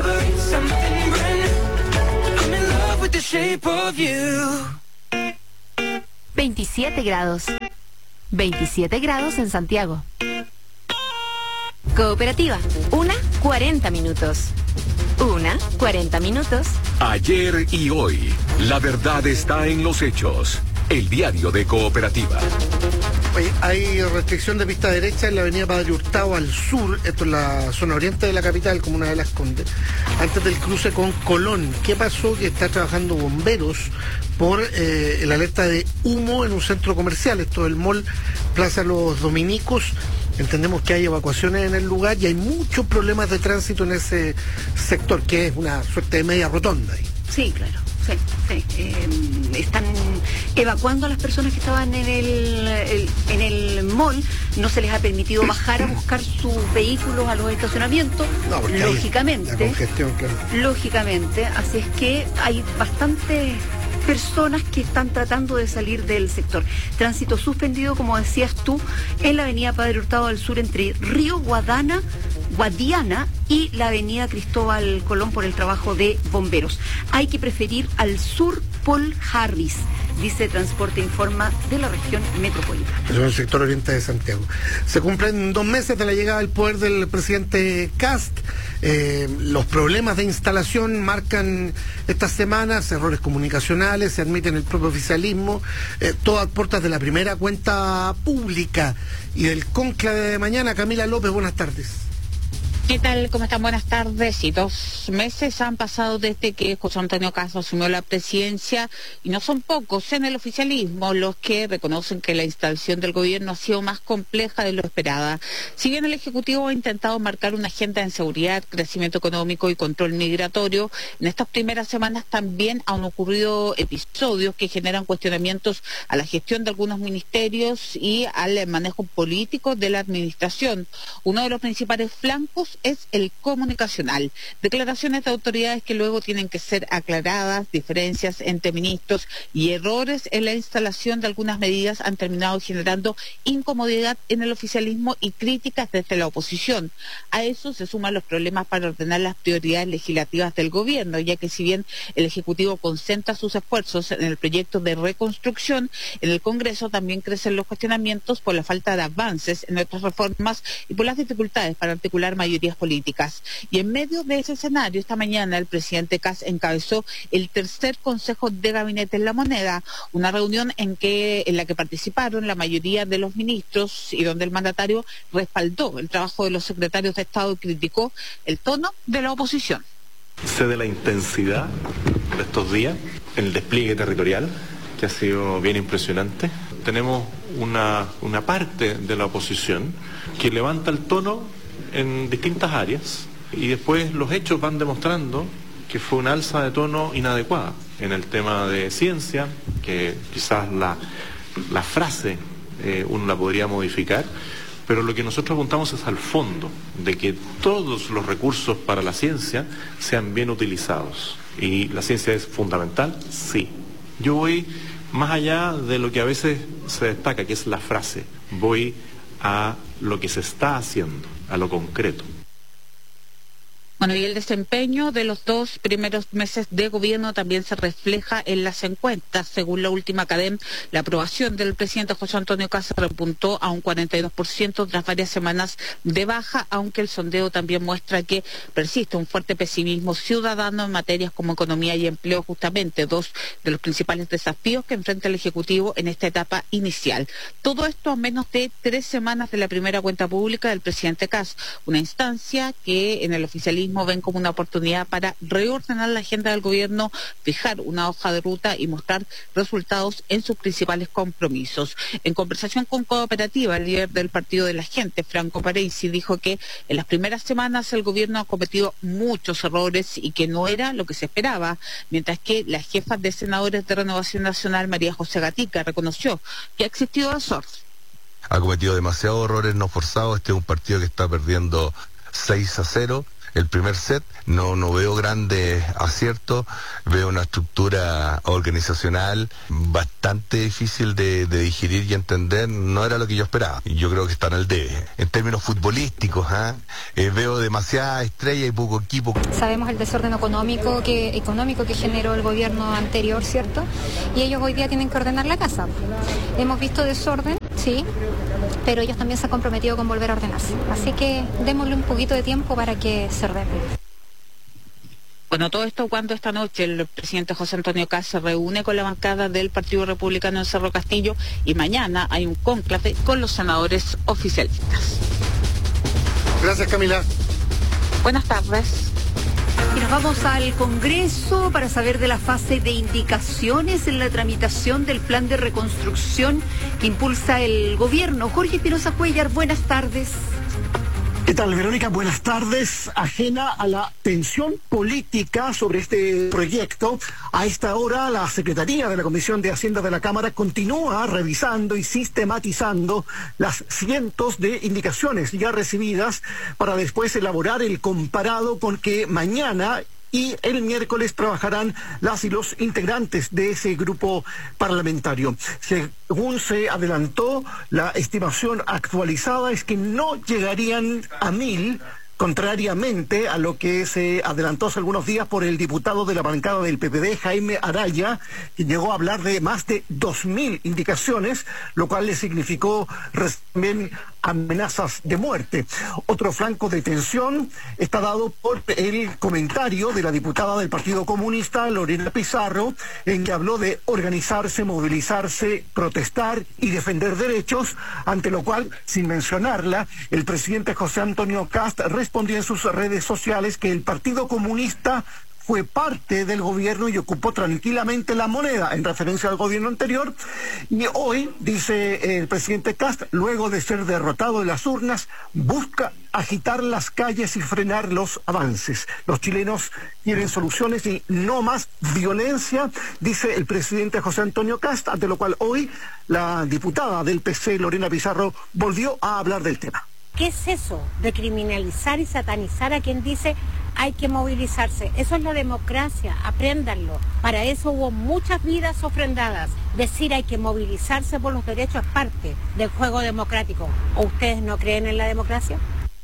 Speaker 18: veintisiete grados. veintisiete grados en Santiago. Cooperativa, una cuarenta minutos. Una cuarenta minutos.
Speaker 21: Ayer y hoy, la verdad está en los hechos. El diario de Cooperativa.
Speaker 7: Oye, hay restricción de pista derecha en la avenida Padre Hurtado al sur, esto es la zona oriente de la capital, Comuna de Las Condes, antes del cruce con Colón. ¿Qué pasó? Que está trabajando bomberos por eh, el alerta de humo en un centro comercial, esto es el mall Plaza Los Dominicos. Entendemos que hay evacuaciones en el lugar y hay muchos problemas de tránsito en ese sector, que es una suerte de media rotonda ahí.
Speaker 6: Sí, claro. Sí, sí. Eh, están evacuando a las personas que estaban en el, el, en el mall. No se les ha permitido bajar a buscar sus vehículos a los estacionamientos. No, lógicamente. La congestión, claro. Lógicamente. Así es que hay bastantes personas que están tratando de salir del sector. Tránsito suspendido, como decías tú, en la avenida Padre Hurtado al sur entre Río Guadana, Guadiana y la avenida Cristóbal Colón por el trabajo de bomberos. Hay que preferir al sur Paul Harris, dice Transporte Informa de la región metropolitana.
Speaker 7: Eso es el sector oriente de Santiago. Se cumplen dos meses de la llegada al poder del presidente Kast. Eh, los problemas de instalación marcan estas semanas, errores comunicacionales, se admiten el propio oficialismo, eh, todas puertas de la primera cuenta pública y del cónclave de mañana. Camila López, buenas tardes.
Speaker 5: ¿Qué tal? ¿Cómo están? Buenas tardes. Sí, dos meses han pasado desde que José Antonio Kast asumió la presidencia y no son pocos en el oficialismo los que reconocen que la instalación del gobierno ha sido más compleja de lo esperada. Si bien el Ejecutivo ha intentado marcar una agenda en seguridad, crecimiento económico y control migratorio, en estas primeras semanas también han ocurrido episodios que generan cuestionamientos a la gestión de algunos ministerios y al manejo político de la administración. Uno de los principales flancos es el comunicacional. Declaraciones de autoridades que luego tienen que ser aclaradas, diferencias entre ministros y errores en la instalación de algunas medidas han terminado generando incomodidad en el oficialismo y críticas desde la oposición. A eso se suman los problemas para ordenar las prioridades legislativas del gobierno, ya que si bien el Ejecutivo concentra sus esfuerzos en el proyecto de reconstrucción, en el Congreso también crecen los cuestionamientos por la falta de avances en otras reformas y por las dificultades para articular mayorías políticas. Y en medio de ese escenario, esta mañana el presidente Kast encabezó el tercer Consejo de Gabinete en La Moneda, una reunión en que en la que participaron la mayoría de los ministros y donde el mandatario respaldó el trabajo de los secretarios de Estado y criticó el tono de la oposición.
Speaker 8: Sé de la intensidad de estos días en el despliegue territorial, que ha sido bien impresionante. Tenemos una, una parte de la oposición que levanta el tono en distintas áreas y después los hechos van demostrando que fue una alza de tono inadecuada en el tema de ciencia, que quizás la, la frase eh, uno la podría modificar, pero lo que nosotros apuntamos es al fondo, de que todos los recursos para la ciencia sean bien utilizados. Y la ciencia es fundamental, sí. Yo voy más allá de lo que a veces se destaca, que es la frase, voy a lo que se está haciendo, a lo concreto.
Speaker 5: Bueno, y el desempeño de los dos primeros meses de gobierno también se refleja en las encuestas. Según la última CADEM, la aprobación del presidente José Antonio Kast repuntó a un cuarenta y dos por ciento tras varias semanas de baja, aunque el sondeo también muestra que persiste un fuerte pesimismo ciudadano en materias como economía y empleo, justamente dos de los principales desafíos que enfrenta el Ejecutivo en esta etapa inicial. Todo esto a menos de tres semanas de la primera cuenta pública del presidente Kast, una instancia que en el oficialismo oficialismo ven como una oportunidad para reordenar la agenda del gobierno, fijar una hoja de ruta y mostrar resultados en sus principales compromisos. En conversación con Cooperativa, el líder del Partido de la Gente, Franco Parisi, dijo que en las primeras semanas el gobierno ha cometido muchos errores y que no era lo que se esperaba, mientras que la jefa de senadores de Renovación Nacional, María José Gatica, reconoció que ha existido desorden.
Speaker 9: Ha cometido demasiados errores no forzados. Este es un partido que está perdiendo seis a cero. El primer set, no, no veo grandes aciertos, veo una estructura organizacional bastante difícil de, de digerir y entender, no era lo que yo esperaba. Yo creo que están al debe. En términos futbolísticos, ¿eh? Eh, veo demasiada estrella y poco equipo.
Speaker 10: Sabemos el desorden económico que, económico que generó el gobierno anterior, ¿cierto? Y ellos hoy día tienen que ordenar la casa. Hemos visto desorden, sí, pero ellos también se han comprometido con volver a ordenarse. Así que démosle un poquito de tiempo para que se ordene.
Speaker 5: Bueno, todo esto cuando esta noche el presidente José Antonio Kast se reúne con la bancada del Partido Republicano en Cerro Castillo y mañana hay un cónclave con los senadores oficialistas.
Speaker 7: Gracias, Camila.
Speaker 5: Buenas tardes.
Speaker 6: Y nos vamos al Congreso para saber de la fase de indicaciones en la tramitación del plan de reconstrucción que impulsa el gobierno. Jorge Espinosa Cuellar, buenas tardes.
Speaker 11: ¿Qué tal, Verónica? Buenas tardes. Ajena a la tensión política sobre este proyecto, a esta hora la Secretaría de la Comisión de Hacienda de la Cámara continúa revisando y sistematizando las cientos de indicaciones ya recibidas para después elaborar el comparado con que mañana y el miércoles trabajarán las y los integrantes de ese grupo parlamentario. Según se adelantó, la estimación actualizada es que no llegarían a mil, contrariamente a lo que se adelantó hace algunos días por el diputado de la bancada del P P D, Jaime Araya, que llegó a hablar de más de dos mil indicaciones, lo cual le significó también amenazas de muerte. Otro flanco de tensión está dado por el comentario de la diputada del Partido Comunista, Lorena Pizarro, en que habló de organizarse, movilizarse, protestar y defender derechos, ante lo cual, sin mencionarla, el presidente José Antonio Kast respondió en sus redes sociales que el Partido Comunista fue parte del gobierno y ocupó tranquilamente la moneda, en referencia al gobierno anterior, y hoy, dice el presidente Kast, luego de ser derrotado en las urnas, busca agitar las calles y frenar los avances. Los chilenos quieren soluciones y no más violencia, dice el presidente José Antonio Kast, ante lo cual hoy la diputada del P C, Lorena Pizarro, volvió a hablar del tema.
Speaker 12: ¿Qué es eso de criminalizar y satanizar a quien dice hay que movilizarse? Eso es la democracia, apréndanlo. Para eso hubo muchas vidas ofrendadas. Decir hay que movilizarse por los derechos es parte del juego democrático. ¿O ustedes no creen en la democracia?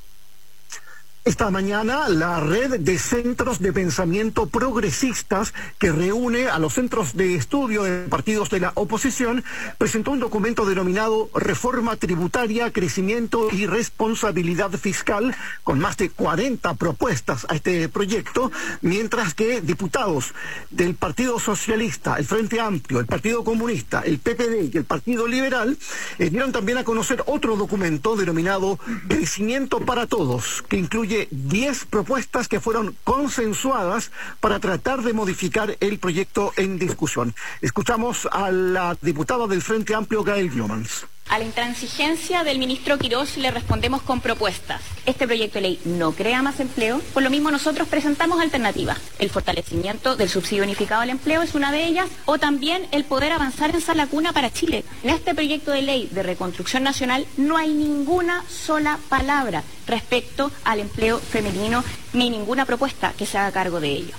Speaker 11: Esta mañana, la red de centros de pensamiento progresistas que reúne a los centros de estudio de partidos de la oposición presentó un documento denominado Reforma Tributaria, Crecimiento y Responsabilidad Fiscal, con más de cuarenta propuestas a este proyecto, mientras que diputados del Partido Socialista, el Frente Amplio, el Partido Comunista, el P P D y el Partido Liberal eh, dieron también a conocer otro documento denominado Crecimiento para Todos, que incluye diez propuestas que fueron consensuadas para tratar de modificar el proyecto en discusión. Escuchamos a la diputada del Frente Amplio, Gael Glomans.
Speaker 13: A la intransigencia del ministro Quirós le respondemos con propuestas. Este proyecto de ley no crea más empleo, por lo mismo nosotros presentamos alternativas. El fortalecimiento del subsidio unificado al empleo es una de ellas, o también el poder avanzar en esa lacuna para Chile. En este proyecto de ley de reconstrucción nacional no hay ninguna sola palabra respecto al empleo femenino, ni ninguna propuesta que se haga cargo de ello.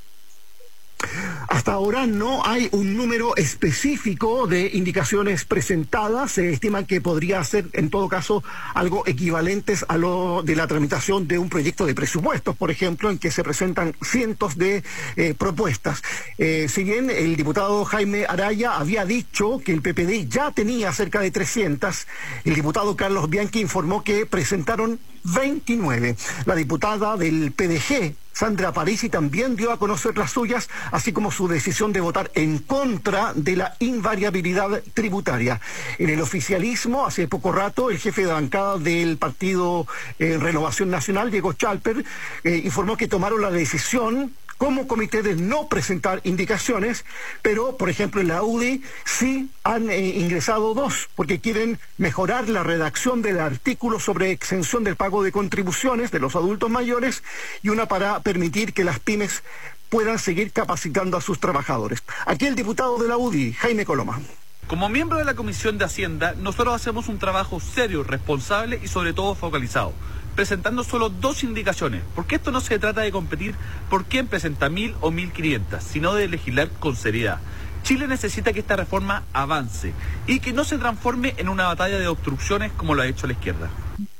Speaker 11: Hasta ahora no hay un número específico de indicaciones presentadas. Se estima que podría ser, en todo caso, algo equivalentes a lo de la tramitación de un proyecto de presupuestos, por ejemplo, en que se presentan cientos de eh, propuestas. Eh, si bien el diputado Jaime Araya había dicho que el P P D ya tenía cerca de trescientas, el diputado Carlos Bianchi informó que presentaron veintinueve. La diputada del P D G, Sandra Parisi también dio a conocer las suyas, así como su decisión de votar en contra de la invariabilidad tributaria. En el oficialismo, hace poco rato, el jefe de bancada del partido eh, Renovación Nacional, Diego Chalper, eh, informó que tomaron la decisión como comité de no presentar indicaciones, pero, por ejemplo, en la U D I sí han eh, ingresado dos, porque quieren mejorar la redacción del artículo sobre exención del pago de contribuciones de los adultos mayores y una para permitir que las pymes puedan seguir capacitando a sus trabajadores. Aquí el diputado de la U D I, Jaime Coloma.
Speaker 1: Como miembro de la Comisión de Hacienda, nosotros hacemos un trabajo serio, responsable y sobre todo focalizado, presentando solo dos indicaciones, porque esto no se trata de competir por quién presenta mil o mil quinientas, sino de legislar con seriedad. Chile necesita que esta reforma avance y que no se transforme en una batalla de obstrucciones como lo ha hecho la izquierda.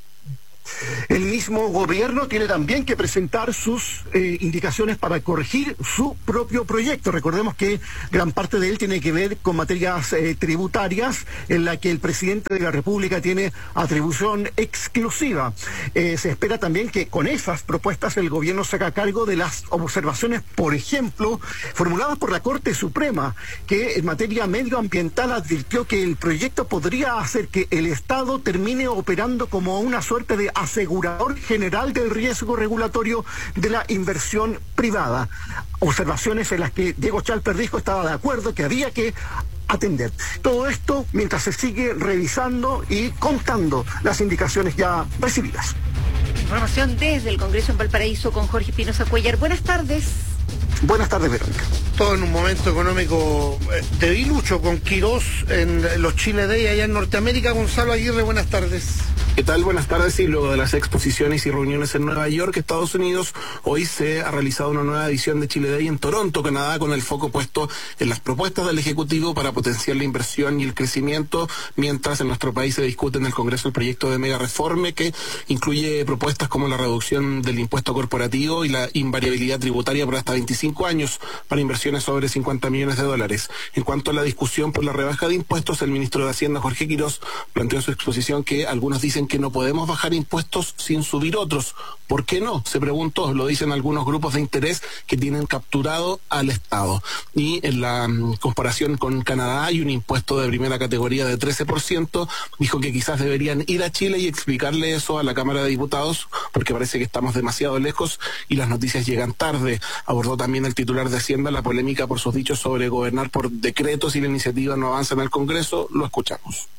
Speaker 11: El mismo gobierno tiene también que presentar sus eh, indicaciones para corregir su propio proyecto. Recordemos que gran parte de él tiene que ver con materias eh, tributarias en la que el presidente de la República tiene atribución exclusiva. Eh, se espera también que con esas propuestas el gobierno se haga cargo de las observaciones, por ejemplo, formuladas por la Corte Suprema, que en materia medioambiental advirtió que el proyecto podría hacer que el Estado termine operando como una suerte de asegurador general del riesgo regulatorio de la inversión privada. Observaciones en las que Diego Chalper dijo estaba de acuerdo que había que atender. Todo esto mientras se sigue revisando y contando las indicaciones ya recibidas.
Speaker 6: Información desde el Congreso en Valparaíso con Jorge Espinosa Cuellar. Buenas tardes.
Speaker 11: Buenas tardes, Verónica.
Speaker 7: Todo en un momento económico eh, debilucho con Quirós en los Chile Day allá en Norteamérica. Gonzalo Aguirre, buenas tardes.
Speaker 14: ¿Qué tal? Buenas tardes. Y luego de las exposiciones y reuniones en Nueva York, Estados Unidos, hoy se ha realizado una nueva edición de Chile Day en Toronto, Canadá, con el foco puesto en las propuestas del Ejecutivo para potenciar la inversión y el crecimiento, mientras en nuestro país se discute en el Congreso el proyecto de mega reforma que incluye propuestas como la reducción del impuesto corporativo y la invariabilidad tributaria por hasta veinticinco años para inversiones sobre cincuenta millones de dólares. En cuanto a la discusión por la rebaja de impuestos, el ministro de Hacienda, Jorge Quirós, planteó en su exposición que algunos dicen que no podemos bajar impuestos sin subir otros. ¿Por qué no? Se preguntó. Lo dicen algunos grupos de interés que tienen capturado al Estado. Y en la um, comparación con Canadá hay un impuesto de primera categoría de trece por ciento. Dijo que quizás deberían ir a Chile y explicarle eso a la Cámara de Diputados, porque parece que estamos demasiado lejos y las noticias llegan tarde. Abordó también el titular de Hacienda la polémica por sus dichos sobre gobernar por decretos y la iniciativa no avanza en el Congreso. Lo escuchamos.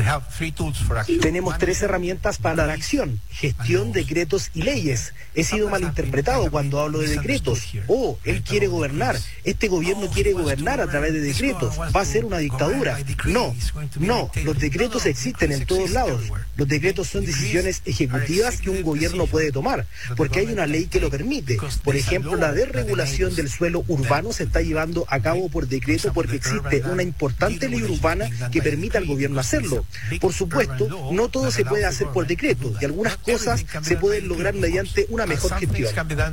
Speaker 15: Tenemos tres herramientas para la acción: gestión, decretos y leyes. He sido malinterpretado cuando hablo de decretos. Oh, él quiere gobernar. Este gobierno quiere gobernar a través de decretos. Va a ser una dictadura. No, no, los decretos existen en todos lados. Los decretos son decisiones ejecutivas que un gobierno puede tomar, porque hay una ley que lo permite. Por ejemplo, la desregulación del suelo urbano se está llevando a cabo por decreto porque existe una importante ley urbana que permite al gobierno hacerlo. Por supuesto, no todo se puede hacer por decreto y algunas cosas se pueden lograr mediante una mejor gestión.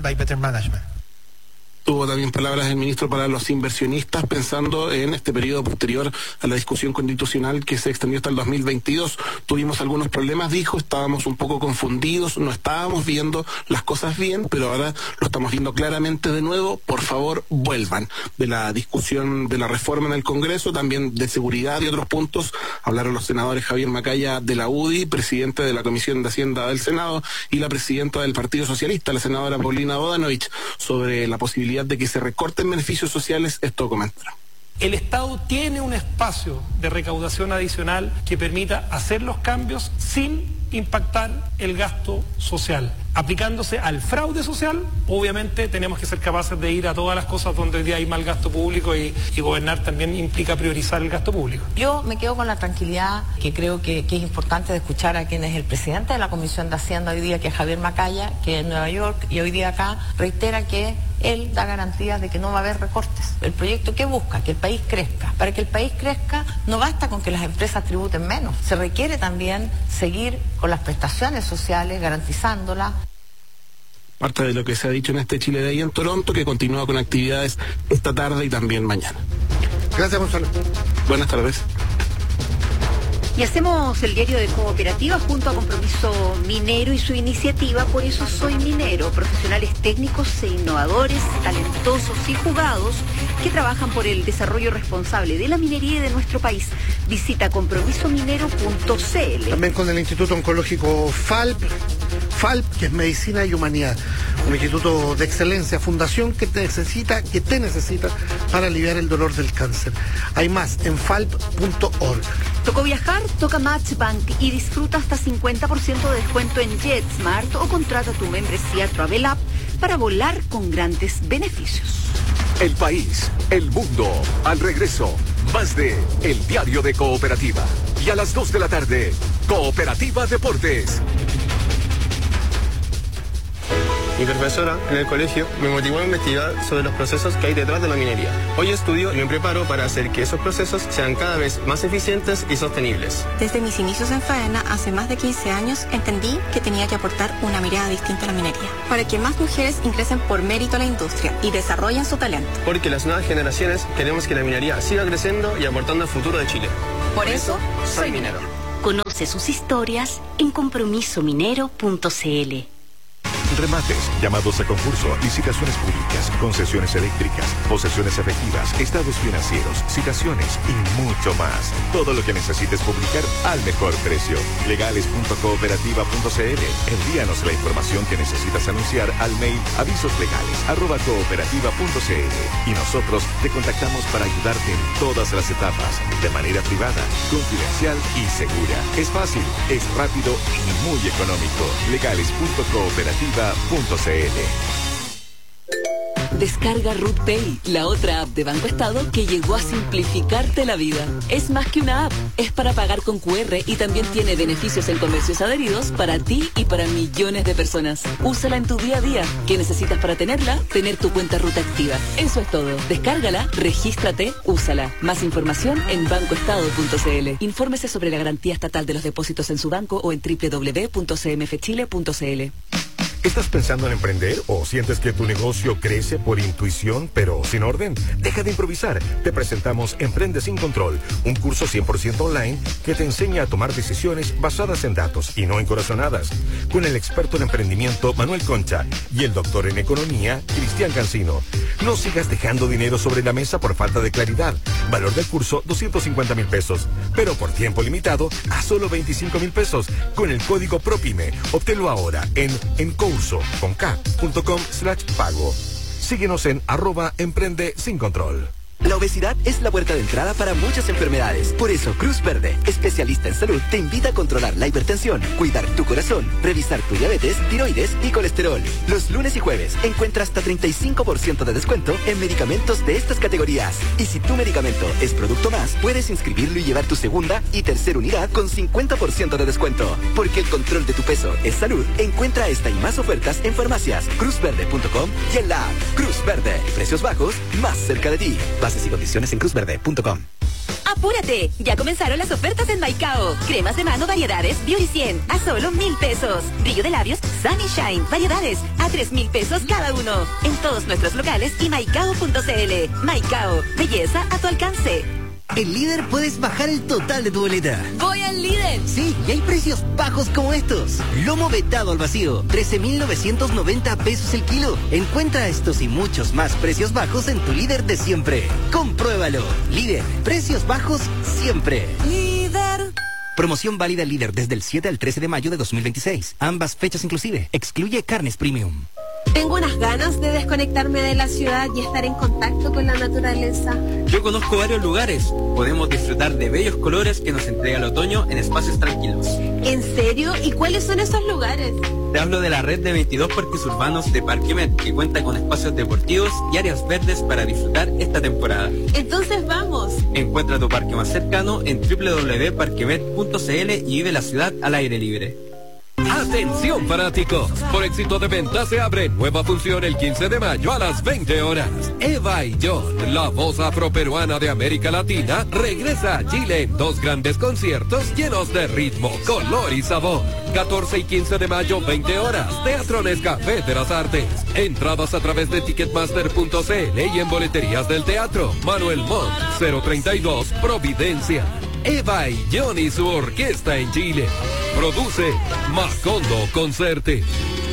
Speaker 14: Tuvo también palabras el ministro para los inversionistas, pensando en este periodo posterior a la discusión constitucional que se extendió hasta el dos mil veintidós. Tuvimos algunos problemas, dijo, estábamos un poco confundidos, no estábamos viendo las cosas bien, pero ahora lo estamos viendo claramente de nuevo. Por favor, vuelvan. De la discusión de la reforma en el Congreso, también de seguridad y otros puntos, hablaron los senadores Javier Macaya de la U D I, presidente de la Comisión de Hacienda del Senado, y la presidenta del Partido Socialista, la senadora Paulina Bodanovich, sobre la posibilidad de que se recorten beneficios sociales. Esto comentará.
Speaker 16: El Estado tiene un espacio de recaudación adicional que permita hacer los cambios sin impactar el gasto social. Aplicándose al fraude social, obviamente tenemos que ser capaces de ir a todas las cosas donde hoy día hay mal gasto público y, y gobernar también implica priorizar el gasto público.
Speaker 17: Yo me quedo con la tranquilidad que creo que, que es importante de escuchar a quien es el presidente de la Comisión de Hacienda hoy día, que es Javier Macaya, que en Nueva York y hoy día acá reitera que él da garantías de que no va a haber recortes. El proyecto que busca, que el país crezca. Para que el país crezca no basta con que las empresas tributen menos, se requiere también seguir con las prestaciones sociales, garantizándolas.
Speaker 14: Parte de lo que se ha dicho en este Chile Day en Toronto, que continúa con actividades esta tarde y también mañana.
Speaker 7: Gracias, Gonzalo.
Speaker 14: Buenas tardes.
Speaker 6: Y hacemos el diario de Cooperativa junto a Compromiso Minero y su iniciativa Por eso soy minero, profesionales técnicos e innovadores, talentosos y jugados que trabajan por el desarrollo responsable de la minería y de nuestro país. Visita compromiso minero punto c l.
Speaker 7: También con el Instituto Oncológico FALP, FALP, que es Medicina y Humanidad, un instituto de excelencia, fundación que te necesita, que te necesita para aliviar el dolor del cáncer. Hay más en falp punto org.
Speaker 6: ¿Tocó viajar? Toca Matchbank y disfruta hasta cincuenta por ciento de descuento en JetSmart o contrata tu membresía Travel App para volar con grandes beneficios.
Speaker 21: El país, el mundo, al regreso, más de El Diario de Cooperativa. Y a las dos de la tarde, Cooperativa Deportes.
Speaker 2: Mi profesora en el colegio me motivó a investigar sobre los procesos que hay detrás de la minería. Hoy estudio y me preparo para hacer que esos procesos sean cada vez más eficientes y sostenibles.
Speaker 4: Desde mis inicios en Faena, hace más de quince años, entendí que tenía que aportar una mirada distinta a la minería, para que más mujeres ingresen por mérito a la industria y desarrollen su talento.
Speaker 2: Porque las nuevas generaciones queremos que la minería siga creciendo y aportando al futuro de Chile.
Speaker 4: Por eso, soy minero.
Speaker 18: Conoce sus historias en compromiso minero punto c l.
Speaker 21: Remates, llamados a concurso, licitaciones públicas, concesiones eléctricas, posesiones efectivas, estados financieros, citaciones y mucho más. Todo lo que necesites publicar al mejor precio. legales punto cooperativa punto c l. Envíanos la información que necesitas anunciar al mail avisoslegales arroba cooperativa punto c l y nosotros te contactamos para ayudarte en todas las etapas, de manera privada, confidencial y segura. Es fácil, es rápido y muy económico. legales punto cooperativa punto c l.
Speaker 3: Descarga RootPay, la otra app de Banco Estado que llegó a simplificarte la vida. Es más que una app, es para pagar con cu erre y también tiene beneficios en comercios adheridos para ti y para millones de personas. Úsala en tu día a día. ¿Qué necesitas para tenerla? Tener tu cuenta Ruta activa. Eso es todo. Descárgala, regístrate, úsala. Más información en banco estado punto c l. Infórmese sobre la garantía estatal de los depósitos en su banco o en doble u doble u doble u punto c m f chile punto c l.
Speaker 21: ¿Estás pensando en emprender o sientes que tu negocio crece por intuición pero sin orden? Deja de improvisar. Te presentamos Emprende sin Control, un curso cien por ciento online que te enseña a tomar decisiones basadas en datos y no en corazonadas. Con el experto en emprendimiento Manuel Concha y el doctor en economía Cristian Cancino. No sigas dejando dinero sobre la mesa por falta de claridad. Valor del curso doscientos cincuenta mil pesos, pero por tiempo limitado a solo veinticinco mil pesos con el código PROPYME. Obténlo ahora en Encurso con K punto com slash pago. Síguenos en arroba emprende sin control.
Speaker 19: La obesidad es la puerta de entrada para muchas enfermedades. Por eso, Cruz Verde, especialista en salud, te invita a controlar la hipertensión, cuidar tu corazón, revisar tu diabetes, tiroides y colesterol. Los lunes y jueves encuentra hasta treinta y cinco por ciento de descuento en medicamentos de estas categorías. Y si tu medicamento es producto más, puedes inscribirlo y llevar tu segunda y tercera unidad con cincuenta por ciento de descuento. Porque el control de tu peso es salud. Encuentra esta y más ofertas en farmacias, cruz verde punto com y en la app Cruz Verde. Precios bajos, más cerca de ti. Bases y condiciones en cruz verde punto com.
Speaker 18: ¡Apúrate! Ya comenzaron las ofertas en Maicao. Cremas de mano variedades Beauty cien a solo mil pesos. Brillo de labios Sunny Shine variedades a tres mil pesos cada uno. En todos nuestros locales y maicao punto c l. Maicao, belleza a tu alcance.
Speaker 20: En Líder puedes bajar el total de tu boleta.
Speaker 18: ¡Voy al Líder!
Speaker 20: Sí, y hay precios bajos como estos. Lomo vetado al vacío, trece mil novecientos noventa pesos el kilo. Encuentra estos y muchos más precios bajos en tu Líder de siempre. Compruébalo. Líder, precios bajos siempre.
Speaker 18: Líder.
Speaker 20: Promoción válida Líder desde el siete al trece de mayo de dos mil veintiséis. Ambas fechas inclusive. Excluye carnes premium.
Speaker 22: Tengo unas ganas de desconectarme de la ciudad y estar en contacto con la naturaleza.
Speaker 23: Yo conozco varios lugares. Podemos disfrutar de bellos colores que nos entrega el otoño en espacios tranquilos.
Speaker 22: ¿En serio? ¿Y cuáles son esos lugares?
Speaker 23: Te hablo de la red de veintidós parques urbanos de Parquemet, que cuenta con espacios deportivos y áreas verdes para disfrutar esta temporada.
Speaker 22: Entonces vamos.
Speaker 23: Encuentra tu parque más cercano en doble u doble u doble u punto parquemet punto c l y vive la ciudad al aire libre.
Speaker 21: Atención fanáticos, por éxito de venta se abre nueva función el quince de mayo a las veinte horas. Eva y John, la voz afroperuana de América Latina, regresa a Chile en dos grandes conciertos llenos de ritmo, color y sabor. catorce y quince de mayo, veinte horas, Teatro Nescafé de las Artes. Entradas a través de ticketmaster punto c l y en boleterías del teatro. Manuel Montt, cero treinta y dos, Providencia.
Speaker 8: Eva y Johnny su orquesta en Chile. Produce Macondo Concerte.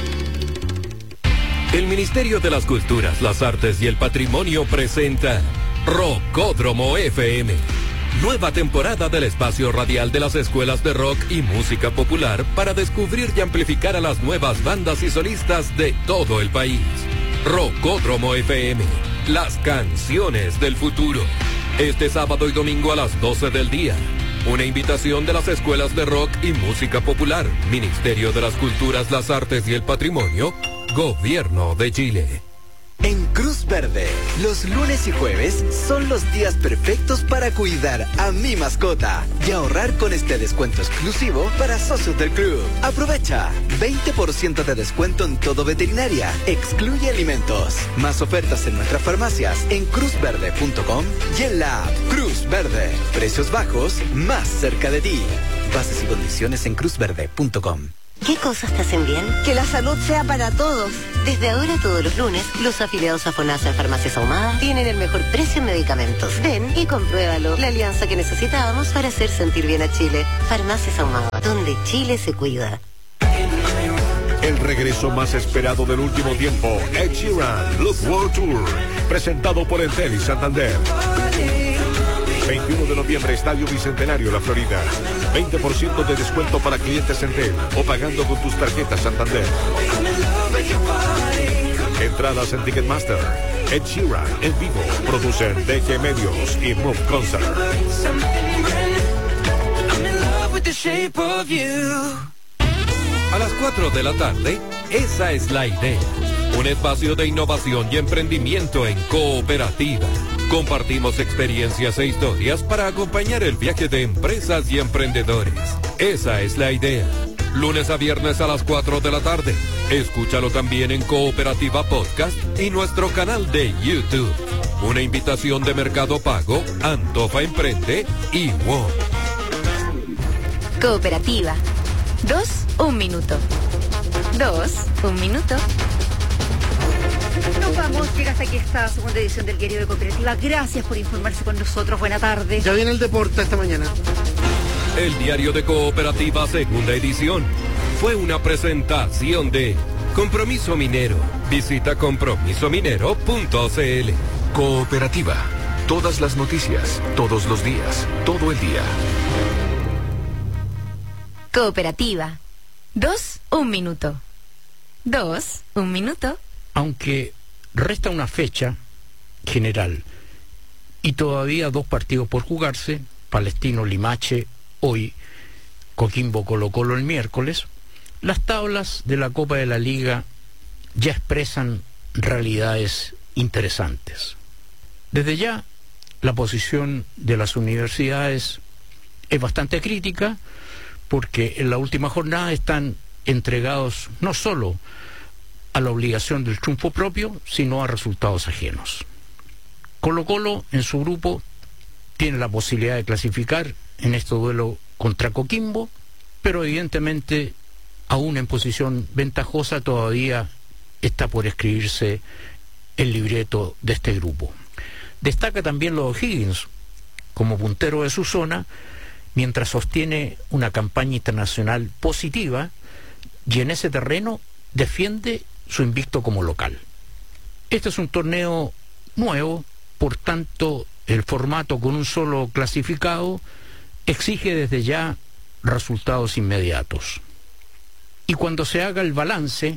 Speaker 8: El Ministerio de las Culturas, las Artes y el Patrimonio presenta Rockódromo F M. Nueva temporada del espacio radial de las escuelas de rock y música popular para descubrir y amplificar a las nuevas bandas y solistas de todo el país. Rockódromo F M, las canciones del futuro. Este sábado y domingo a las doce del día. Una invitación de las escuelas de rock y música popular, Ministerio de las Culturas, las Artes y el Patrimonio, Gobierno de Chile.
Speaker 19: En Cruz Verde, los lunes y jueves son los días perfectos para cuidar a mi mascota y ahorrar con este descuento exclusivo para socios del club. Aprovecha, veinte por ciento de descuento en todo veterinaria, excluye alimentos. Más ofertas en nuestras farmacias en cruz verde punto com y en la app Cruz Verde. Precios bajos, más cerca de ti. Bases y condiciones en cruz verde punto com.
Speaker 9: ¿Qué cosas te hacen bien? Que la salud sea para todos. Desde ahora, todos los lunes, los afiliados a FONASA en Farmacias Ahumadas tienen el mejor precio en medicamentos. Ven y compruébalo. La alianza que necesitábamos para hacer sentir bien a Chile. Farmacias Ahumadas, donde Chile se cuida.
Speaker 21: El regreso más esperado del último tiempo, Ed Sheeran, Look World Tour, presentado por Entel y Santander. veintiuno de noviembre, Estadio Bicentenario, La Florida. veinte por ciento de descuento para clientes Entel o pagando con tus tarjetas Santander. Entradas en Ticketmaster. Ed Sheeran en vivo. Producen D G Medios y Move Concert.
Speaker 8: A las cuatro de la tarde, esa es la idea. Un espacio de innovación y emprendimiento en cooperativa. Compartimos experiencias e historias para acompañar el viaje de empresas y emprendedores. Esa es la idea. Lunes a viernes a las cuatro de la tarde. Escúchalo también en Cooperativa Podcast y nuestro canal de YouTube. Una invitación de Mercado Pago, Antofa Emprende y WOM.
Speaker 18: Cooperativa. Dos, un minuto. Dos, un minuto.
Speaker 6: Nos vamos, llega hasta aquí esta segunda edición del Diario de Cooperativa. Gracias por informarse con nosotros. Buena tarde.
Speaker 7: Ya viene el deporte esta mañana.
Speaker 8: El Diario de Cooperativa, segunda edición, fue una presentación de Compromiso Minero. Visita compromiso minero punto c l.
Speaker 21: Cooperativa. Todas las noticias, todos los días, todo el día.
Speaker 18: Cooperativa. Dos, un minuto. Dos, un minuto.
Speaker 10: Aunque resta una fecha general y todavía dos partidos por jugarse, Palestino Limache hoy, Coquimbo Colo Colo el miércoles, las tablas de la Copa de la Liga ya expresan realidades interesantes. Desde ya, la posición de las universidades es bastante crítica porque en la última jornada están entregados no solo a la obligación del triunfo propio, sino a resultados ajenos. Colo Colo en su grupo tiene la posibilidad de clasificar en este duelo contra Coquimbo, pero evidentemente aún en posición ventajosa todavía está por escribirse el libreto de este grupo. Destaca también lo de O'Higgins como puntero de su zona, mientras sostiene una campaña internacional positiva y en ese terreno defiende su invicto como local. Este es un torneo nuevo, por tanto el formato con un solo clasificado exige desde ya resultados inmediatos. Y cuando se haga el balance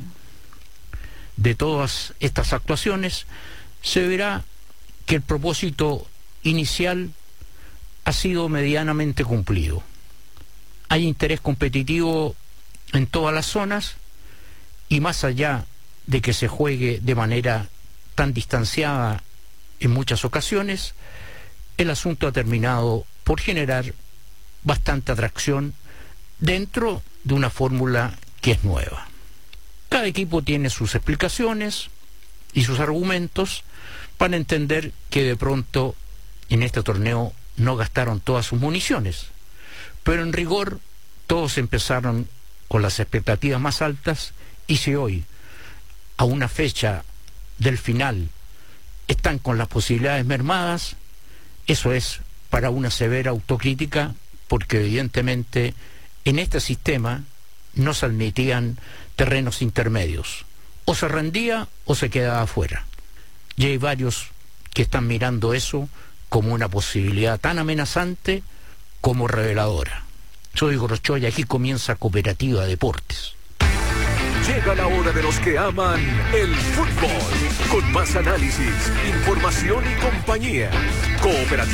Speaker 10: de todas estas actuaciones, se verá que el propósito inicial ha sido medianamente cumplido. Hay interés competitivo en todas las zonas y más allá de que se juegue de manera tan distanciada en muchas ocasiones, el asunto ha terminado por generar bastante atracción dentro de una fórmula que es nueva. Cada equipo tiene sus explicaciones y sus argumentos para entender que de pronto en este torneo no gastaron todas sus municiones, pero en rigor todos empezaron con las expectativas más altas y si hoy, a una fecha del final, están con las posibilidades mermadas, eso es para una severa autocrítica, porque evidentemente en este sistema no se admitían terrenos intermedios. O se rendía o se quedaba afuera. Y hay varios que están mirando eso como una posibilidad tan amenazante como reveladora. Soy Gorochoy y aquí comienza Cooperativa Deportes.
Speaker 21: Llega la hora de los que aman el fútbol, con más análisis, información y compañía. Cooperativa